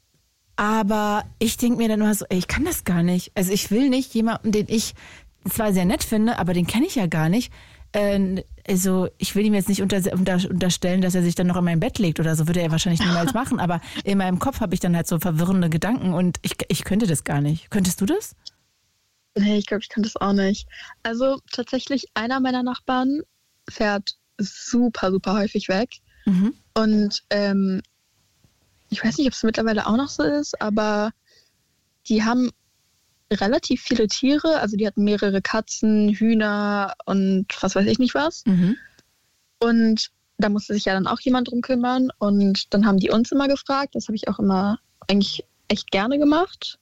aber ich denke mir dann immer so, ey, ich kann das gar nicht. Also ich will nicht jemanden, den ich zwar sehr nett finde, aber den kenne ich ja gar nicht. Äh, also ich will ihm jetzt nicht unter, unter, unterstellen, dass er sich dann noch in mein Bett legt oder so, würde er wahrscheinlich niemals machen. Aber in meinem Kopf habe ich dann halt so verwirrende Gedanken und ich, ich könnte das gar nicht. Könntest du das? Nee, ich glaube, ich kann das auch nicht. Also tatsächlich, einer meiner Nachbarn fährt super, super häufig weg. Mhm. Und ähm, ich weiß nicht, ob es mittlerweile auch noch so ist, aber die haben relativ viele Tiere. Also die hatten mehrere Katzen, Hühner und was weiß ich nicht was. Mhm. Und da musste sich ja dann auch jemand drum kümmern. Und dann haben die uns immer gefragt. Das habe ich auch immer eigentlich echt gerne gemacht,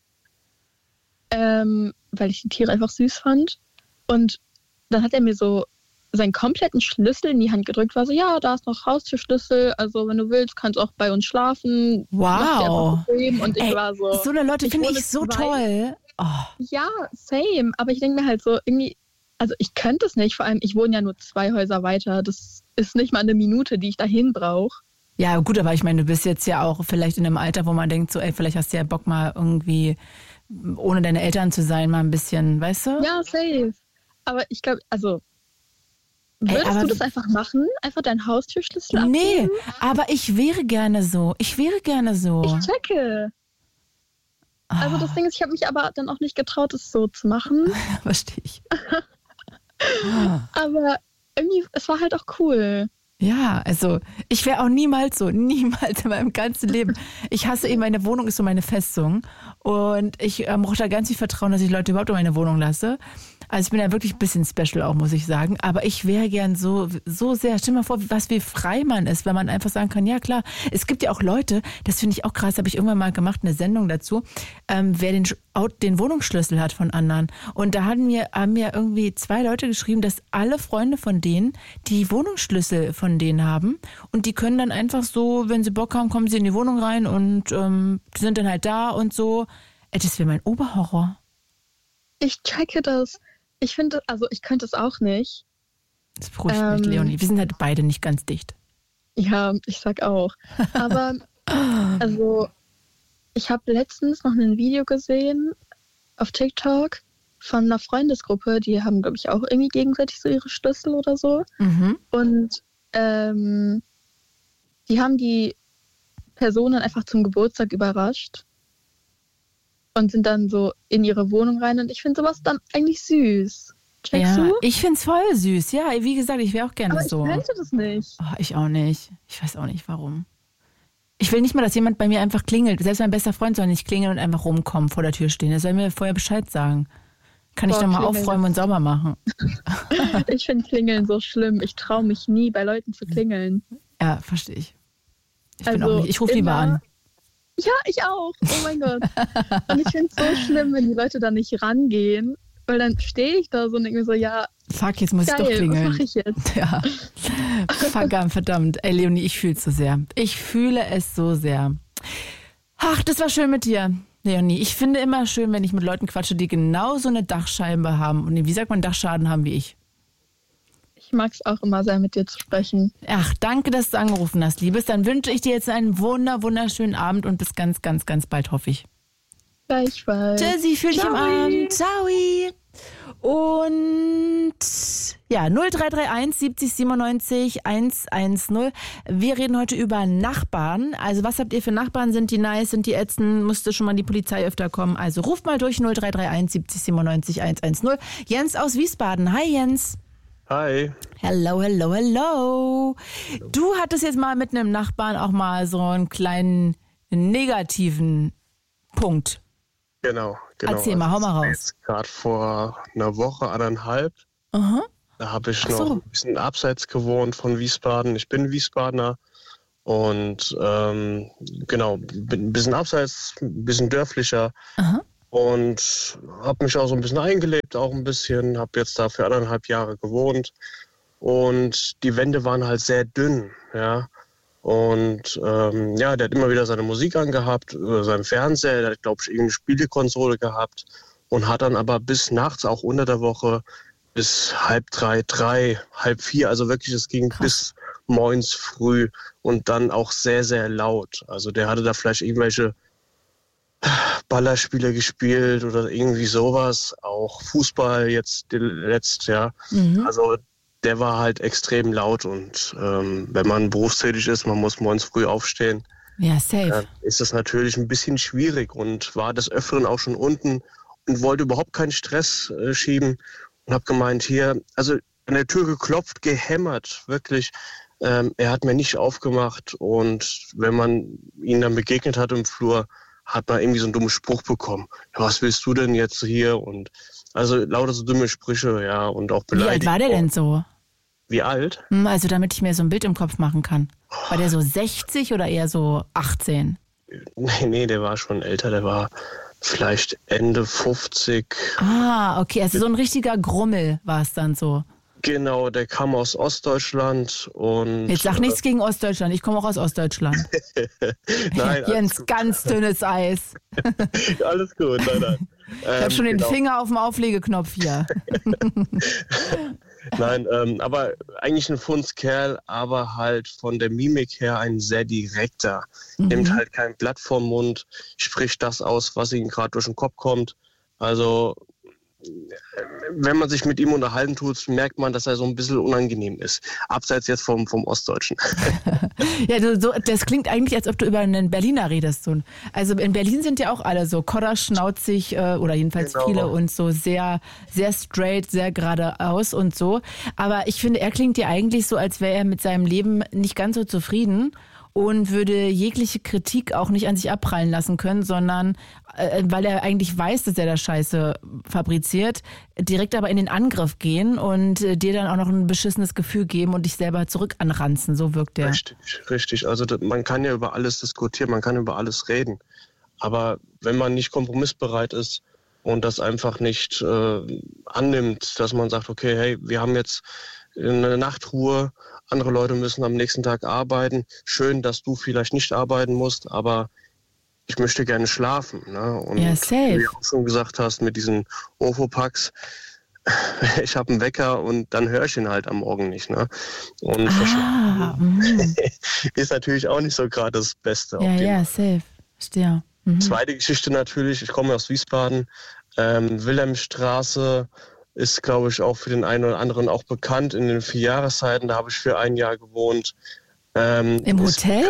ähm, weil ich die Tiere einfach süß fand. Und dann hat er mir so seinen kompletten Schlüssel in die Hand gedrückt, war so, ja, da ist noch Haustürschlüssel, also wenn du willst, kannst du auch bei uns schlafen. Mach dir Wow. einfach bequem. Und ich Ey, war so, so eine Leute ich finde wohne ich so zwei- toll. Oh. ja, same, aber ich denke mir halt so, irgendwie, also ich könnte es nicht, vor allem, ich wohne ja nur zwei Häuser weiter, das ist nicht mal eine Minute, die ich dahin brauche. Ja, gut, aber ich meine, du bist jetzt ja auch vielleicht in einem Alter, wo man denkt, so, ey, vielleicht hast du ja Bock mal irgendwie, ohne deine Eltern zu sein, mal ein bisschen, weißt du? Ja, safe. Aber ich glaube, also, würdest aber- du das einfach machen? Einfach deinen Haustürschlüssel Nee, abgeben? aber ich wäre gerne so. Ich wäre gerne so. Ich checke. Also das Ding ist, ich habe mich aber dann auch nicht getraut, es so zu machen. Verstehe ich. Aber irgendwie, es war halt auch cool. Ja, also ich wäre auch niemals so, niemals in meinem ganzen Leben. Ich hasse eben, meine Wohnung ist so meine Festung und ich ähm, brauche da ganz viel Vertrauen, dass ich Leute überhaupt in meine Wohnung lasse. Also ich bin ja wirklich ein bisschen special auch, muss ich sagen. Aber ich wäre gern so, so sehr, stell dir mal vor, was wie frei man ist, wenn man einfach sagen kann, ja klar, es gibt ja auch Leute, das finde ich auch krass, habe ich irgendwann mal gemacht, eine Sendung dazu, ähm, wer den, den Wohnungsschlüssel hat von anderen. Und da haben mir, haben mir irgendwie zwei Leute geschrieben, dass alle Freunde von denen die Wohnungsschlüssel von denen haben. Und die können dann einfach so, wenn sie Bock haben, kommen sie in die Wohnung rein und ähm, die sind dann halt da und so. Ey, das wäre mein Oberhorror. Ich checke das. Ich finde, also ich könnte es auch nicht. Das beruhigt Ähm, mich, Leonie. Wir sind halt beide nicht ganz dicht. Ja, ich sag auch. Aber also ich habe letztens noch ein Video gesehen auf TikTok von einer Freundesgruppe, die haben, glaube ich, auch irgendwie gegenseitig so ihre Schlüssel oder so. Mhm. Und ähm, die haben die Personen einfach zum Geburtstag überrascht und sind dann so in ihre Wohnung rein. Und ich finde sowas dann eigentlich süß. Checkst Ja, du? ich find's voll süß. Ja, wie gesagt, ich wäre auch gerne Aber ich so. könnte das nicht. Oh, ich auch nicht. Ich weiß auch nicht, warum. Ich will nicht mal, dass jemand bei mir einfach klingelt. Selbst mein bester Freund soll nicht klingeln und einfach rumkommen, vor der Tür stehen. Er soll mir vorher Bescheid sagen. Kann ich Boah, doch mal klingeln. aufräumen und sauber machen. Ich finde Klingeln so schlimm. Ich traue mich nie, bei Leuten zu klingeln. Ja, verstehe ich. Ich bin Also auch nicht. Ich rufe lieber immer- an. Ja, ich auch. Oh mein Gott. Und ich finde es so schlimm, wenn die Leute da nicht rangehen. Weil dann stehe ich da so und denke mir so, ja, Fuck, jetzt muss ich doch geil, was klingeln. mache ich jetzt? Ja. Verdammt, verdammt. Ey, Leonie, ich fühle es so sehr. Ich fühle es so sehr. Ach, das war schön mit dir, Leonie. Ich finde immer schön, wenn ich mit Leuten quatsche, die genauso eine Dachscheibe haben und wie sagt man, Dachschaden haben wie ich. Ich mag es auch immer sehr, mit dir zu sprechen. Ach, danke, dass du angerufen hast, Liebes. Dann wünsche ich dir jetzt einen wunder, wunderschönen Abend und bis ganz, ganz, ganz bald, hoffe ich. Gleichfalls. Tschüssi, fühl dich im Ciao. Arm. Ciao. Und Ja, null drei drei eins siebzig siebenundneunzig hundertzehn. Wir reden heute über Nachbarn. Also was habt ihr für Nachbarn? Sind die nice? Sind die ätzend? Musste schon mal die Polizei öfter kommen? Also ruft mal durch null drei drei eins siebzig siebenundneunzig hundertzehn. Jens aus Wiesbaden. Hi Jens. Hi. Hello, hello, hello. Du hattest jetzt mal mit einem Nachbarn auch mal so einen kleinen negativen Punkt. Genau, genau. Erzähl mal, hau mal raus. Gerade vor einer Woche, anderthalb, Aha. da habe ich Ach so. noch ein bisschen abseits gewohnt von Wiesbaden. Ich bin Wiesbadener und ähm, genau, bin ein bisschen abseits, ein bisschen dörflicher. Aha. Und habe mich auch so ein bisschen eingelebt, auch ein bisschen, habe jetzt da für anderthalb Jahre gewohnt und die Wände waren halt sehr dünn, ja. Und ähm, ja, der hat immer wieder seine Musik angehabt, über seinen Fernseher, der hat, glaube ich, irgendeine Spielekonsole gehabt und hat dann aber bis nachts, auch unter der Woche, bis halb drei, drei, halb vier, also wirklich, es ging Krass. bis morgens früh und dann auch sehr, sehr laut. Also der hatte da vielleicht irgendwelche Ballerspiele gespielt oder irgendwie sowas, auch Fußball jetzt letzt, ja. Mhm. Also der war halt extrem laut und ähm, wenn man berufstätig ist, man muss morgens früh aufstehen, Ja, safe. dann ist das natürlich ein bisschen schwierig und war des Öfteren auch schon unten und wollte überhaupt keinen Stress äh, schieben und habe gemeint, hier, also an der Tür geklopft, gehämmert, wirklich. Ähm, er hat mir nicht aufgemacht und wenn man ihn dann begegnet hat im Flur, hat man irgendwie so einen dummen Spruch bekommen. Ja, was willst du denn jetzt hier? Und also lauter so dumme Sprüche, ja, und auch Wie alt beleidigt. war der denn so? Wie alt? Hm, Also damit ich mir so ein Bild im Kopf machen kann. War der so sechzig oder eher so achtzehn? Nee, nee, der war schon älter, der war vielleicht Ende fünfzig. Ah, okay, also so ein richtiger Grummel war es dann so. Genau, der kam aus Ostdeutschland und... Jetzt sag nichts gegen Ostdeutschland, ich komme auch aus Ostdeutschland. Nein, Jens, ganz dünnes Eis. alles, alles gut, nein, nein. Ich habe schon den genau. Finger auf dem Auflegeknopf hier. Nein, ähm, aber eigentlich ein Fundskerl, aber halt von der Mimik her ein sehr direkter. Mhm. Nimmt halt kein Blatt vom Mund, spricht das aus, was ihm gerade durch den Kopf kommt. Also wenn man sich mit ihm unterhalten tut, merkt man, dass er so ein bisschen unangenehm ist. Abseits jetzt vom, vom Ostdeutschen. Ja, du, so, das klingt eigentlich, als ob du über einen Berliner redest. So. Also in Berlin sind ja auch alle so kodderschnauzig äh, oder jedenfalls Genau. viele und so sehr, sehr straight, sehr geradeaus und so. Aber ich finde, er klingt ja eigentlich so, als wäre er mit seinem Leben nicht ganz so zufrieden und würde jegliche Kritik auch nicht an sich abprallen lassen können, sondern äh, weil er eigentlich weiß, dass er da Scheiße fabriziert, direkt aber in den Angriff gehen und äh, dir dann auch noch ein beschissenes Gefühl geben und dich selber zurück anranzen. So wirkt der. Richtig, richtig. Also das, man kann ja über alles diskutieren, man kann über alles reden. Aber wenn man nicht kompromissbereit ist und das einfach nicht äh, annimmt, dass man sagt, okay, hey, wir haben jetzt eine Nachtruhe, andere Leute müssen am nächsten Tag arbeiten. Schön, dass du vielleicht nicht arbeiten musst, aber ich möchte gerne schlafen. Ne? Und Ja, safe. wie du auch schon gesagt hast, mit diesen Ofo-Packs, ich habe einen Wecker und dann höre ich ihn halt am Morgen nicht. Ne? Und Ah, mhm. ist natürlich auch nicht so gerade das Beste. Ja, auf dem ja, safe. Verstehe. Mhm. Zweite Geschichte natürlich, ich komme aus Wiesbaden, ähm, Wilhelmstraße ist, glaube ich, auch für den einen oder anderen auch bekannt. In den vier Jahreszeiten, da habe ich für ein Jahr gewohnt. Ähm, Im ist, Hotel?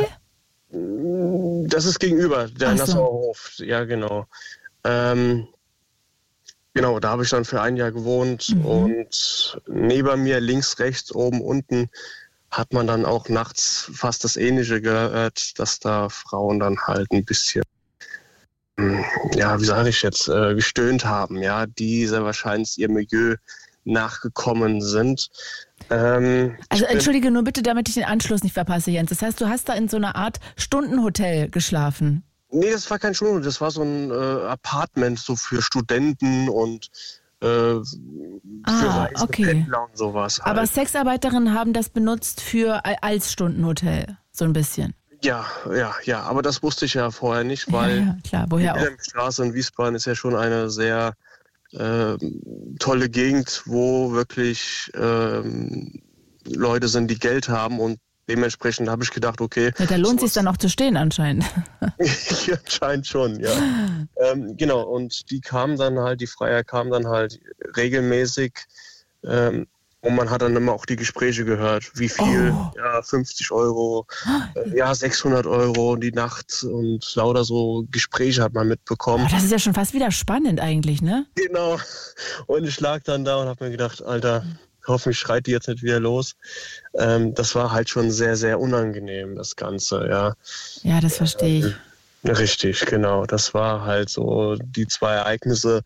Das ist gegenüber, der Ach so. Nassauer Hof, ja genau. Ähm, genau, da habe ich dann für ein Jahr gewohnt Mhm. und neben mir, links, rechts, oben, unten, hat man dann auch nachts fast das Ähnliche gehört, dass da Frauen dann halt ein bisschen, ja, wie sage ich jetzt, äh, gestöhnt haben, ja, die sehr wahrscheinlich ihr Milieu nachgekommen sind. Ähm, Also ich bin- entschuldige nur bitte, damit ich den Anschluss nicht verpasse, Jens. Das heißt, du hast da in so einer Art Stundenhotel geschlafen. Nee, das war kein Schulhof, das war so ein äh, Apartment so für Studenten und äh, für Ah, reisende okay. Pendler und sowas. Halt. Aber Sexarbeiterinnen haben das benutzt für als Stundenhotel, so ein bisschen. Ja, ja, ja, aber das wusste ich ja vorher nicht, weil ja, ja, klar, die woher auch. Wilhelmstraße in Wiesbaden ist ja schon eine sehr äh, tolle Gegend, wo wirklich ähm, Leute sind, die Geld haben und dementsprechend habe ich gedacht, okay. Ja, da lohnt es sich sowas- dann auch zu stehen anscheinend. Ja, anscheinend schon, ja. ähm, genau, und die kamen dann halt, die Freier kamen dann halt regelmäßig. Ähm, Und man hat dann immer auch die Gespräche gehört, wie viel, oh. ja, fünfzig Euro, äh, ja, sechshundert Euro die Nacht und lauter so Gespräche hat man mitbekommen. Oh, das ist ja schon fast wieder spannend eigentlich, ne? Genau. Und ich lag dann da und habe mir gedacht, Alter, hoffentlich schreit die jetzt nicht wieder los. Ähm, das war halt schon sehr, sehr unangenehm, das Ganze, ja. Ja, das verstehe ich. Ähm, richtig, genau. Das war halt so die zwei Ereignisse,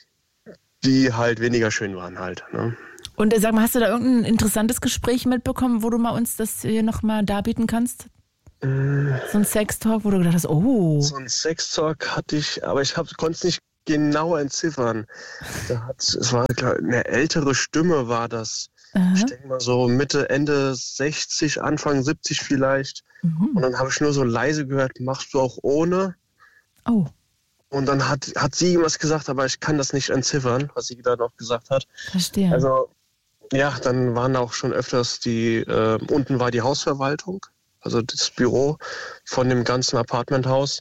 die halt weniger schön waren halt, ne? Und sag mal, hast du da irgendein interessantes Gespräch mitbekommen, wo du mal uns das hier nochmal darbieten kannst? Mm. So ein Sextalk, wo du gedacht hast, oh. So ein Sextalk hatte ich, aber ich konnte es nicht genau entziffern. Da hat, es war eine ältere Stimme, war das. Aha. Ich denke mal so Mitte, Ende sechzig, Anfang siebzig vielleicht. Mhm. Und dann habe ich nur so leise gehört, machst du auch ohne? Oh. Und dann hat, hat sie irgendwas gesagt, aber ich kann das nicht entziffern, was sie da noch gesagt hat. Verstehe. Also, ja, dann waren auch schon öfters die, äh, unten war die Hausverwaltung, also das Büro von dem ganzen Apartmenthaus.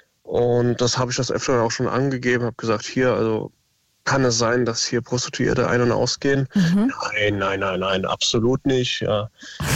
Und das habe ich das öfter auch schon angegeben, habe gesagt, hier, also kann es sein, dass hier Prostituierte ein- und ausgehen? Mhm. Nein, nein, nein, nein, absolut nicht, ja.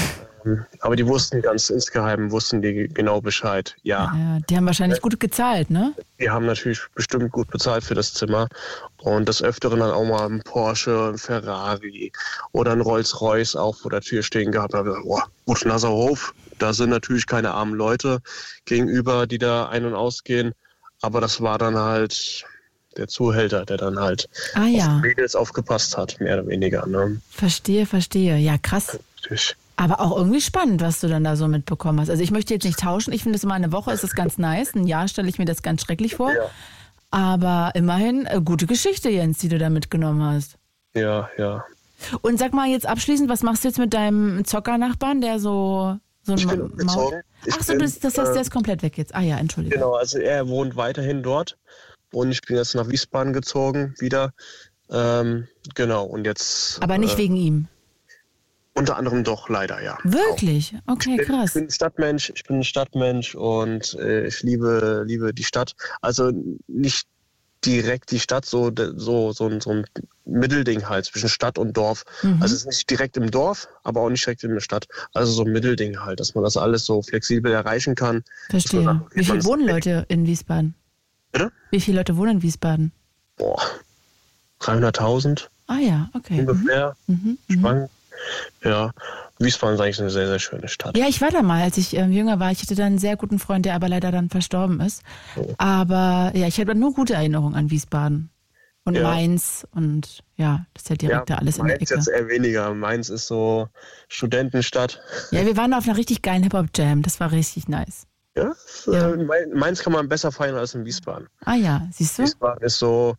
Aber die wussten ganz insgeheim, wussten die genau Bescheid, ja. ja. Die haben wahrscheinlich gut gezahlt, ne? Die haben natürlich bestimmt gut bezahlt für das Zimmer. Und des Öfteren dann auch mal ein Porsche, ein Ferrari oder ein Rolls-Royce auch vor der Tür stehen gehabt. Da habe ich gesagt, boah, Buschnasser Hof, da sind natürlich keine armen Leute gegenüber, die da ein- und ausgehen. Aber das war dann halt der Zuhälter, der dann halt ah, ja. auf die Mädels aufgepasst hat, mehr oder weniger. Ne? Verstehe, verstehe. Ja, krass. Richtig. Aber auch irgendwie spannend, was du dann da so mitbekommen hast. Also ich möchte jetzt nicht tauschen. Ich finde, immer eine Woche ist das ganz nice. Ein Jahr stelle ich mir das ganz schrecklich vor. Ja. Aber immerhin eine gute Geschichte, Jens, die du da mitgenommen hast. Ja, ja. Und sag mal jetzt abschließend, was machst du jetzt mit deinem Zockernachbarn, der so, so ein ich bin umgezogen. Ach so, bin, das, das heißt, der ist komplett weg jetzt. Ah ja, Entschuldigung. Genau, also er wohnt weiterhin dort. Und ich bin jetzt nach Wiesbaden gezogen wieder. Ähm, genau, und jetzt... Aber nicht äh, wegen ihm? Unter anderem doch, leider, ja. Wirklich? Okay, ich bin, krass. Ich bin ein Stadtmensch, ich bin ein Stadtmensch und äh, ich liebe, liebe die Stadt. Also nicht direkt die Stadt, so, so, so, ein, so ein Mittelding halt zwischen Stadt und Dorf. Mhm. Also es ist nicht direkt im Dorf, aber auch nicht direkt in der Stadt. Also so ein Mittelding halt, dass man das alles so flexibel erreichen kann. Verstehe. Sagt, okay, wie viele wohnen Leute in Wiesbaden? Bitte? Wie viele Leute wohnen in Wiesbaden? Boah, dreihunderttausend. Ah ja, okay. Ungefähr. Mhm. Spannend. Ja, Wiesbaden ist eigentlich eine sehr, sehr schöne Stadt. Ja, ich war da mal, als ich ähm, jünger war. Ich hatte da einen sehr guten Freund, der aber leider dann verstorben ist. Oh. Aber ja, ich habe nur gute Erinnerungen an Wiesbaden. Und ja. Mainz und ja, das ist ja direkt ja, da alles in der Ecke. Mainz jetzt eher weniger. Mainz ist so Studentenstadt. Ja, wir waren auf einer richtig geilen Hip-Hop-Jam. Das war richtig nice. Ja, ja. Äh, Mainz kann man besser feiern als in Wiesbaden. Ah ja, siehst du? Wiesbaden ist so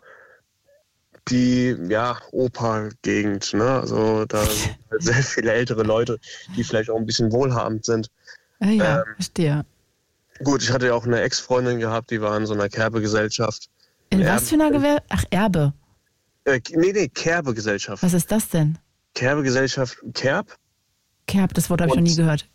die, ja, Oper-Gegend, ne? Also da sind halt sehr viele ältere Leute, die vielleicht auch ein bisschen wohlhabend sind. Ah ja, ähm, verstehe. Gut, ich hatte ja auch eine Ex-Freundin gehabt, die war in so einer Kerbe-Gesellschaft. In was Erbe, für einer Gewer... Ach, Erbe. Äh, nee, nee, Kerbe-Gesellschaft. Was ist das denn? Kerbe-Gesellschaft, Kerb? Kerb, das Wort habe ich noch nie gehört.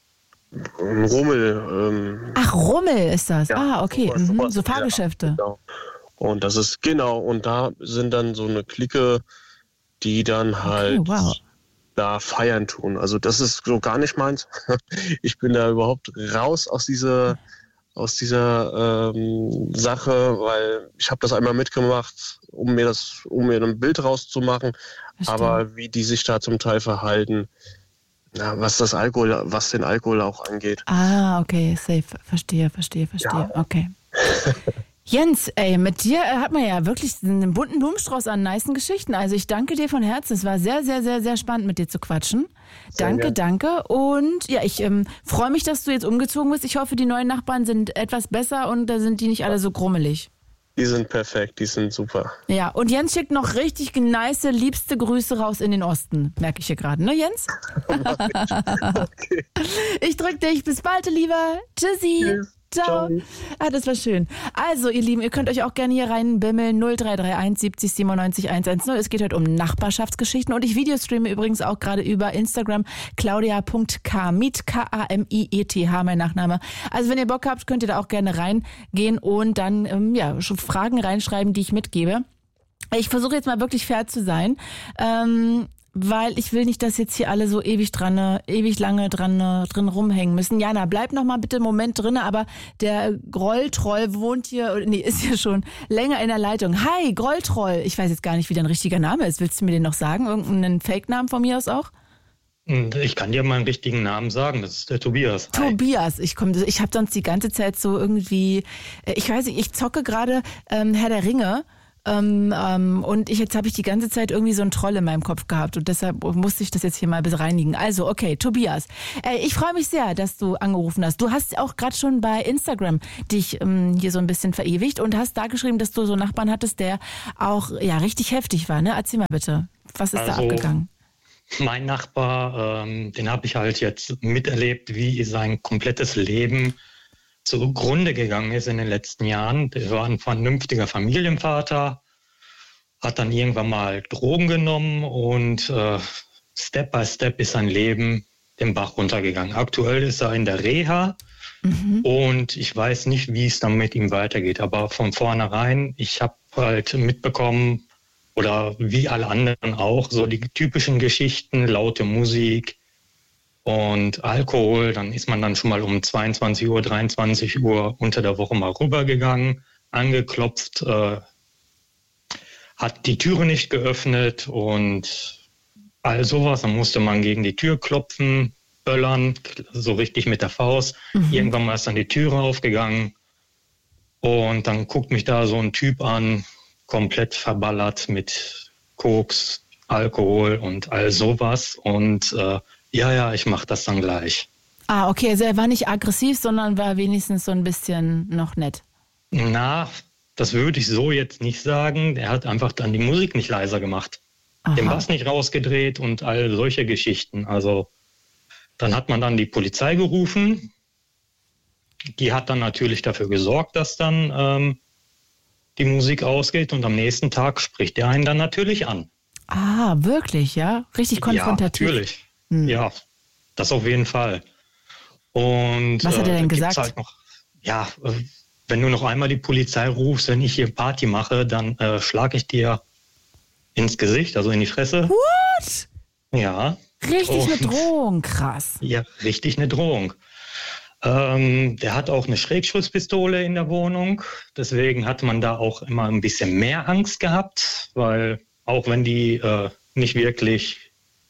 Rummel. Ähm, Ach, Rummel ist das. Ja, ah, okay. sowas, mhm. sowas, So Fahrgeschäfte. Ja, genau. Und das ist, genau, und da sind dann so eine Clique, die dann halt okay, wow. da feiern tun. Also das ist so gar nicht meins. Ich bin da überhaupt raus aus dieser, aus dieser ähm, Sache, weil ich habe das einmal mitgemacht, um mir das, um mir ein Bild rauszumachen. Verstehe. Aber wie die sich da zum Teil verhalten, na, was das Alkohol, was den Alkohol auch angeht. Ah, okay, safe. Verstehe, verstehe, verstehe. Ja. Okay. Jens, ey, mit dir hat man ja wirklich einen bunten Blumenstrauß an nicen Geschichten. Also ich danke dir von Herzen. Es war sehr, sehr, sehr, sehr spannend, mit dir zu quatschen. Sehr danke, gerne. danke. Und ja, ich ähm, freue mich, dass du jetzt umgezogen bist. Ich hoffe, die neuen Nachbarn sind etwas besser und da sind die nicht alle so grummelig. Die sind perfekt, die sind super. Ja, und Jens schickt noch richtig nice, liebste Grüße raus in den Osten. Merke ich hier gerade, ne Jens? Okay. Ich drück dich. Bis bald, lieber. Tschüssi. Tschüss. Ciao. Ah, das war schön. Also, ihr Lieben, ihr könnt euch auch gerne hier reinbimmeln. null drei drei eins siebzig siebenundneunzig hundertzehn. Es geht heute um Nachbarschaftsgeschichten und ich videostreame übrigens auch gerade über Instagram claudia punkt kamiet, K A M I E T H, mein Nachname. Also, wenn ihr Bock habt, könnt ihr da auch gerne reingehen und dann ähm, ja, schon Fragen reinschreiben, die ich mitgebe. Ich versuche jetzt mal wirklich fair zu sein. Ähm, weil ich will nicht, dass jetzt hier alle so ewig dran, äh, ewig lange dran äh, drin rumhängen müssen. Jana, bleib noch mal bitte einen Moment drin, aber der Grolltroll wohnt hier, oder nee, ist hier schon länger in der Leitung. Hi, Grolltroll. Ich weiß jetzt gar nicht, wie dein richtiger Name ist. Willst du mir den noch sagen? Irgendeinen Fake-Namen von mir aus auch? Ich kann dir meinen richtigen Namen sagen, das ist der Tobias. Hi. Tobias, ich komme, ich habe sonst die ganze Zeit so irgendwie, ich weiß nicht, ich zocke gerade ähm, Herr der Ringe ähm, ähm, und ich, jetzt habe ich die ganze Zeit irgendwie so einen Troll in meinem Kopf gehabt und deshalb musste ich das jetzt hier mal bereinigen. Also, okay, Tobias, äh, ich freue mich sehr, dass du angerufen hast. Du hast auch gerade schon bei Instagram dich ähm, hier so ein bisschen verewigt und hast da geschrieben, dass du so einen Nachbarn hattest, der auch ja richtig heftig war, ne? Erzähl mal bitte, was ist also, da abgegangen? Mein Nachbar, ähm, den habe ich halt jetzt miterlebt, wie sein komplettes Leben zugrunde gegangen ist in den letzten Jahren. Der war ein vernünftiger Familienvater, hat dann irgendwann mal Drogen genommen und äh, Step by Step ist sein Leben den Bach runtergegangen. Aktuell ist er in der Reha mhm. und ich weiß nicht, wie es dann mit ihm weitergeht. Aber von vornherein, ich habe halt mitbekommen, oder wie alle anderen auch, so die typischen Geschichten, laute Musik und Alkohol. Dann ist man dann schon mal um zweiundzwanzig Uhr, dreiundzwanzig Uhr unter der Woche mal rübergegangen, angeklopft, äh, hat die Türe nicht geöffnet und all sowas. Dann musste man gegen die Tür klopfen, böllern, so richtig mit der Faust. Mhm. Irgendwann mal ist dann die Türe aufgegangen und dann guckt mich da so ein Typ an, komplett verballert mit Koks, Alkohol und all sowas. Und äh, ja, ja, ich mache das dann gleich. Ah, okay, also er war nicht aggressiv, sondern war wenigstens so ein bisschen noch nett. Na, das würde ich so jetzt nicht sagen. Er hat einfach dann die Musik nicht leiser gemacht. Aha. Den Bass nicht rausgedreht und all solche Geschichten. Also dann hat man dann die Polizei gerufen. Die hat dann natürlich dafür gesorgt, dass dann ähm, die Musik ausgeht und am nächsten Tag spricht er einen dann natürlich an. Ah, wirklich, ja? Richtig konfrontativ. Ja, natürlich. Hm. Ja, das auf jeden Fall. Und was hat er denn äh, gesagt? Halt noch, ja, äh, wenn du noch einmal die Polizei rufst, wenn ich hier Party mache, dann äh, schlage ich dir ins Gesicht, also in die Fresse. What? Ja. Richtig und, eine Drohung, krass. Ja, richtig eine Drohung. Ähm, der hat auch eine Schrägschusspistole in der Wohnung. Deswegen hat man da auch immer ein bisschen mehr Angst gehabt, weil auch wenn die äh, nicht wirklich,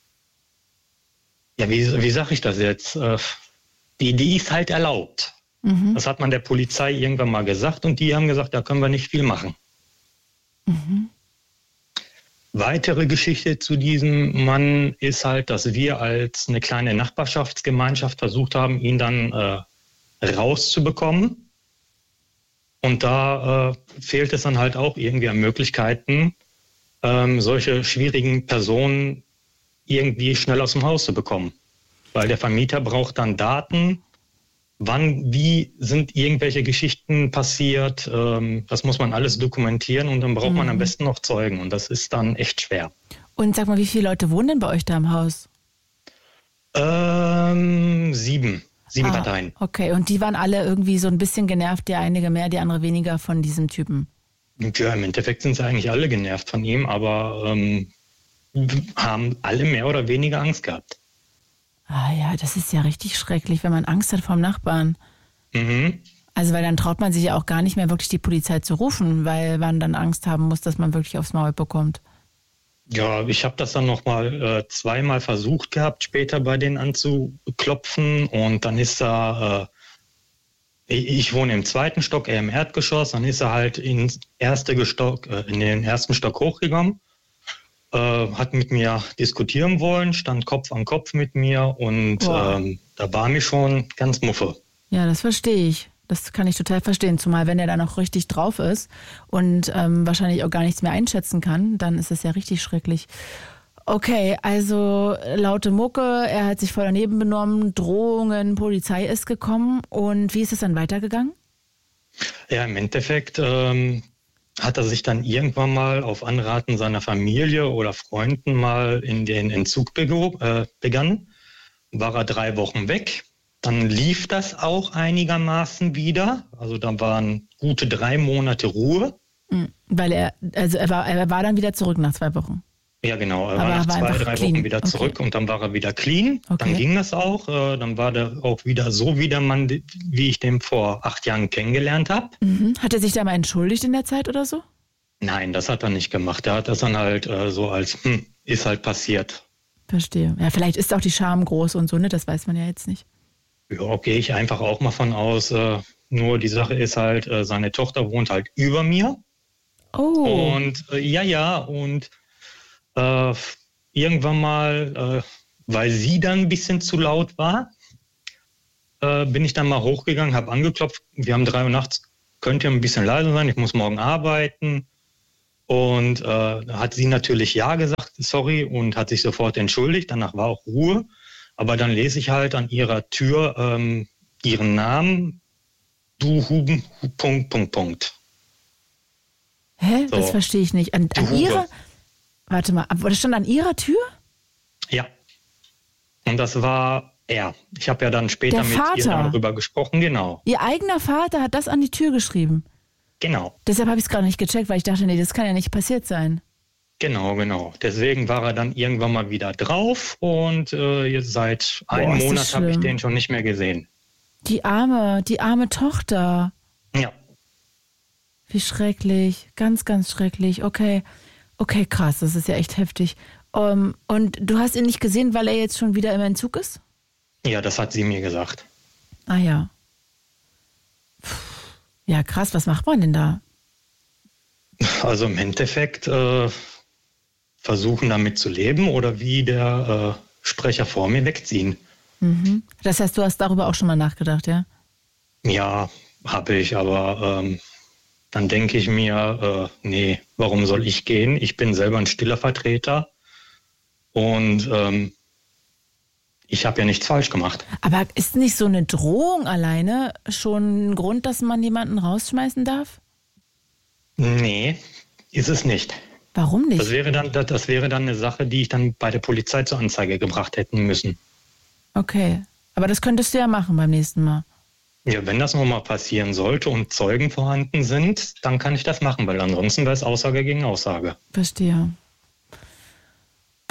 ja, wie, wie sage ich das jetzt, äh, die, die ist halt erlaubt. Mhm. Das hat man der Polizei irgendwann mal gesagt und die haben gesagt, da können wir nicht viel machen. Mhm. Weitere Geschichte zu diesem Mann ist halt, dass wir als eine kleine Nachbarschaftsgemeinschaft versucht haben, ihn dann äh, rauszubekommen. Und da äh, fehlt es dann halt auch irgendwie an Möglichkeiten, ähm, solche schwierigen Personen irgendwie schnell aus dem Haus zu bekommen. Weil der Vermieter braucht dann Daten, wann, wie sind irgendwelche Geschichten passiert. Ähm, das muss man alles dokumentieren und dann braucht mhm. man am besten noch Zeugen. Und das ist dann echt schwer. Und sag mal, wie viele Leute wohnen denn bei euch da im Haus? Ähm, sieben. Sieben ah, Parteien. Okay, und die waren alle irgendwie so ein bisschen genervt, die einige mehr, die andere weniger von diesem Typen? Ja, im Endeffekt sind sie eigentlich alle genervt von ihm, aber ähm, haben alle mehr oder weniger Angst gehabt. Ah ja, das ist ja richtig schrecklich, wenn man Angst hat vom Nachbarn. Mhm. Also weil dann traut man sich ja auch gar nicht mehr wirklich die Polizei zu rufen, weil man dann Angst haben muss, dass man wirklich aufs Maul bekommt. Ja, ich habe das dann nochmal äh, zweimal versucht gehabt, später bei denen anzuklopfen und dann ist er, äh, ich wohne im zweiten Stock, er im Erdgeschoss, dann ist er halt ins erste Stock, äh, in den ersten Stock hochgegangen. Äh, hat mit mir diskutieren wollen, stand Kopf an Kopf mit mir und ähm, da war mir schon ganz muffe. Ja, das verstehe ich. Das kann ich total verstehen. Zumal wenn er da noch richtig drauf ist und ähm, wahrscheinlich auch gar nichts mehr einschätzen kann, dann ist es ja richtig schrecklich. Okay, also laute Mucke, er hat sich voll daneben benommen, Drohungen, Polizei ist gekommen. Und wie ist es dann weitergegangen? Ja, im Endeffekt ähm, hat er sich dann irgendwann mal auf Anraten seiner Familie oder Freunden mal in den Entzug bego- äh, begangen. War er drei Wochen weg. Dann lief das auch einigermaßen wieder. Also da waren gute drei Monate Ruhe. Weil er, also er war, er war dann wieder zurück nach zwei Wochen. Ja, genau. Er Aber war nach er war zwei, einfach drei clean. Wochen wieder zurück Okay. und dann war er wieder clean. Okay. Dann ging das auch. Äh, dann war der auch wieder so wie der Mann, wie ich den vor acht Jahren kennengelernt habe. Mhm. Hat er sich da mal entschuldigt in der Zeit oder so? Nein, das hat er nicht gemacht. Er hat das dann halt äh, so als, hm, ist halt passiert. Verstehe. Ja, vielleicht ist auch die Scham groß und so, ne? Das weiß man ja jetzt nicht. Ja, gehe ich einfach auch mal von aus. Äh, nur die Sache ist halt, äh, seine Tochter wohnt halt über mir. Oh. Und äh, ja, ja, und äh, irgendwann mal, äh, weil sie dann ein bisschen zu laut war, äh, bin ich dann mal hochgegangen, habe angeklopft. Wir haben drei Uhr nachts, könnt ihr ein bisschen leiser sein, ich muss morgen arbeiten. Und äh, hat sie natürlich ja gesagt, sorry, und hat sich sofort entschuldigt. Danach war auch Ruhe. Aber dann lese ich halt an ihrer Tür ähm, ihren Namen, du Huben, Punkt, Punkt, Punkt. Hä? So. Das verstehe ich nicht. An, an Hupe. ihrer. Warte mal, das stand an ihrer Tür? Ja. Und das war er. Ich habe ja dann später Der mit Vater. ihr darüber gesprochen. Genau. Ihr eigener Vater hat das an die Tür geschrieben. Genau. Deshalb habe ich es gerade nicht gecheckt, weil ich dachte, nee, das kann ja nicht passiert sein. Genau, genau. Deswegen war er dann irgendwann mal wieder drauf und äh, jetzt seit Boah, einem ist das Monat habe ich schlimm. den schon nicht mehr gesehen. Die arme, die arme Tochter. Ja. Wie schrecklich. Ganz, ganz schrecklich. Okay. Okay, krass, das ist ja echt heftig. Um, und du hast ihn nicht gesehen, weil er jetzt schon wieder im Entzug ist? Ja, das hat sie mir gesagt. Ah ja. Puh. Ja, krass, was macht man denn da? Also im Endeffekt äh, versuchen damit zu leben oder wie der äh, Sprecher vor mir wegziehen. Mhm. Das heißt, du hast darüber auch schon mal nachgedacht, ja? Ja, habe ich, aber ähm, dann denke ich mir, äh, nee, warum soll ich gehen? Ich bin selber ein stiller Vertreter und ähm, ich habe ja nichts falsch gemacht. Aber ist nicht so eine Drohung alleine schon ein Grund, dass man jemanden rausschmeißen darf? Nee, ist es nicht. Warum nicht? Das wäre dann, das, das wäre dann eine Sache, die ich dann bei der Polizei zur Anzeige gebracht hätten müssen. Okay, aber das könntest du ja machen beim nächsten Mal. Ja, wenn das nochmal passieren sollte und Zeugen vorhanden sind, dann kann ich das machen, weil ansonsten wäre es Aussage gegen Aussage. Verstehe. Puh,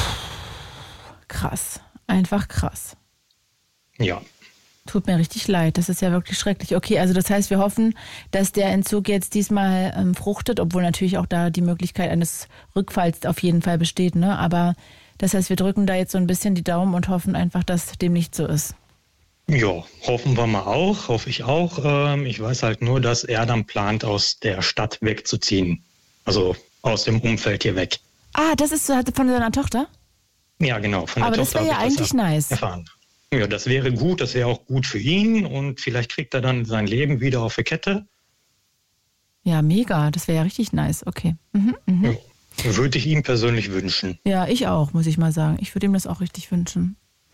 krass, einfach krass. Ja. Tut mir richtig leid, das ist ja wirklich schrecklich. Okay, also das heißt, wir hoffen, dass der Entzug jetzt diesmal ähm, fruchtet, obwohl natürlich auch da die Möglichkeit eines Rückfalls auf jeden Fall besteht, ne? Aber das heißt, wir drücken da jetzt so ein bisschen die Daumen und hoffen einfach, dass dem nicht so ist. Ja, hoffen wir mal auch, hoffe ich auch. Ähm, ich weiß halt nur, dass er dann plant, aus der Stadt wegzuziehen. Also aus dem Umfeld hier weg. Ah, das ist so von seiner Tochter? Ja, genau. Von der Aber das Tochter wäre ja habe ich das eigentlich er- nice. erfahren. Ja, das wäre gut, das wäre auch gut für ihn und vielleicht kriegt er dann sein Leben wieder auf die Kette. Ja, mega, das wäre ja richtig nice. Okay. Mhm, mhm. Ja, würde ich ihm persönlich wünschen. Ja, ich auch, muss ich mal sagen. Ich würde ihm das auch richtig wünschen.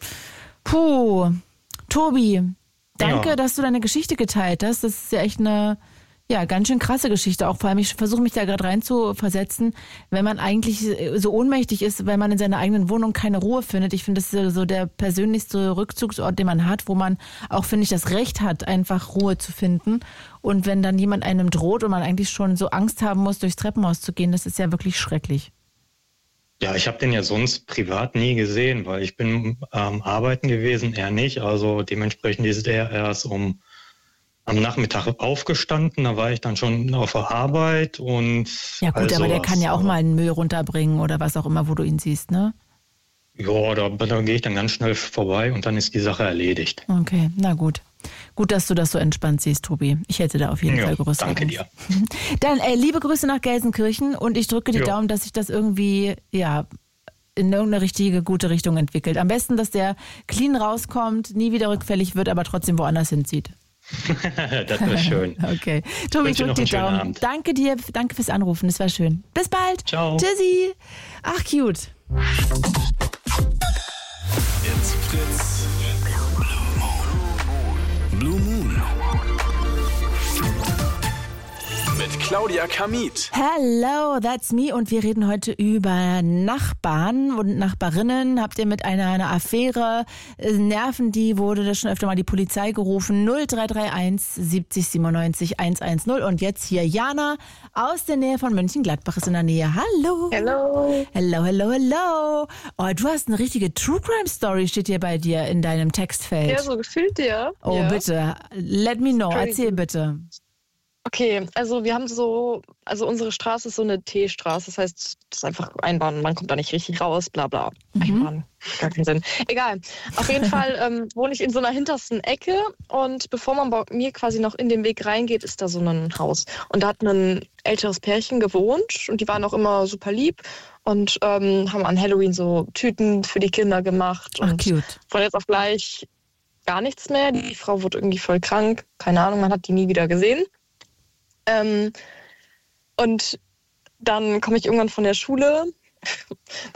Puh, Tobi, danke, Ja. dass du deine Geschichte geteilt hast. Das ist ja echt eine, ja, ganz schön krasse Geschichte. Auch vor allem, ich versuche mich da gerade rein zu versetzen, wenn man eigentlich so ohnmächtig ist, weil man in seiner eigenen Wohnung keine Ruhe findet. Ich finde, das ist so der persönlichste Rückzugsort, den man hat, wo man auch, finde ich, das Recht hat, einfach Ruhe zu finden. Und wenn dann jemand einem droht und man eigentlich schon so Angst haben muss, durchs Treppenhaus zu gehen, das ist ja wirklich schrecklich. Ja, ich habe den ja sonst privat nie gesehen, weil ich bin am ähm, Arbeiten gewesen, er nicht. Also dementsprechend ist er erst um am Nachmittag aufgestanden, da war ich dann schon auf der Arbeit und Ja gut, all aber der sowas. kann ja auch mal einen Müll runterbringen oder was auch immer, wo du ihn siehst, ne? Ja, da, da gehe ich dann ganz schnell vorbei und dann ist die Sache erledigt. Okay, na gut. Gut, dass du das so entspannt siehst, Tobi. Ich hätte da auf jeden Ja, Fall größere danke Angst. dir. Dann äh, liebe Grüße nach Gelsenkirchen und ich drücke die Ja. Daumen, dass sich das irgendwie, ja, in irgendeine richtige, gute Richtung entwickelt. Am besten, dass der clean rauskommt, nie wieder rückfällig wird, aber trotzdem woanders hinzieht. Das wäre schön. Okay. Tobi, Wünsche drück noch die einen schönen Daumen. Abend. Danke dir, danke fürs Anrufen, das war schön. Bis bald. Ciao. Tschüssi. Ach, cute. It's Fritz. Blue Moon. Mit mit Claudia Kamit. Hello, that's me. Und wir reden heute über Nachbarn und Nachbarinnen. Habt ihr mit einer, einer Affäre, äh, nerven die, wurde da schon öfter mal die Polizei gerufen? null drei drei eins siebzig siebenundneunzig hundertzehn. Und jetzt hier Jana aus der Nähe von Mönchengladbach ist in der Nähe. Hallo. Hello. Hello, hello, hello. Oh, du hast eine richtige True Crime Story, steht hier bei dir in deinem Textfeld. Ja, so gefühlt dir. Oh, ja. bitte. Let me know. Erzähl bitte. Okay, also wir haben so, also unsere Straße ist so eine T-Straße, das heißt, das ist einfach Einbahn, man kommt da nicht richtig raus, bla bla. Mhm. Einbahn, gar keinen Sinn. Egal, auf jeden Fall ähm, wohne ich in so einer hintersten Ecke und bevor man bei mir quasi noch in den Weg reingeht, ist da so ein Haus. Und da hat ein älteres Pärchen gewohnt und die waren auch immer super lieb und ähm, haben an Halloween so Tüten für die Kinder gemacht. Ach, und cute. von jetzt auf gleich gar nichts mehr. Die Frau wurde irgendwie voll krank, keine Ahnung, man hat die nie wieder gesehen. Ähm, und dann komme ich irgendwann von der Schule,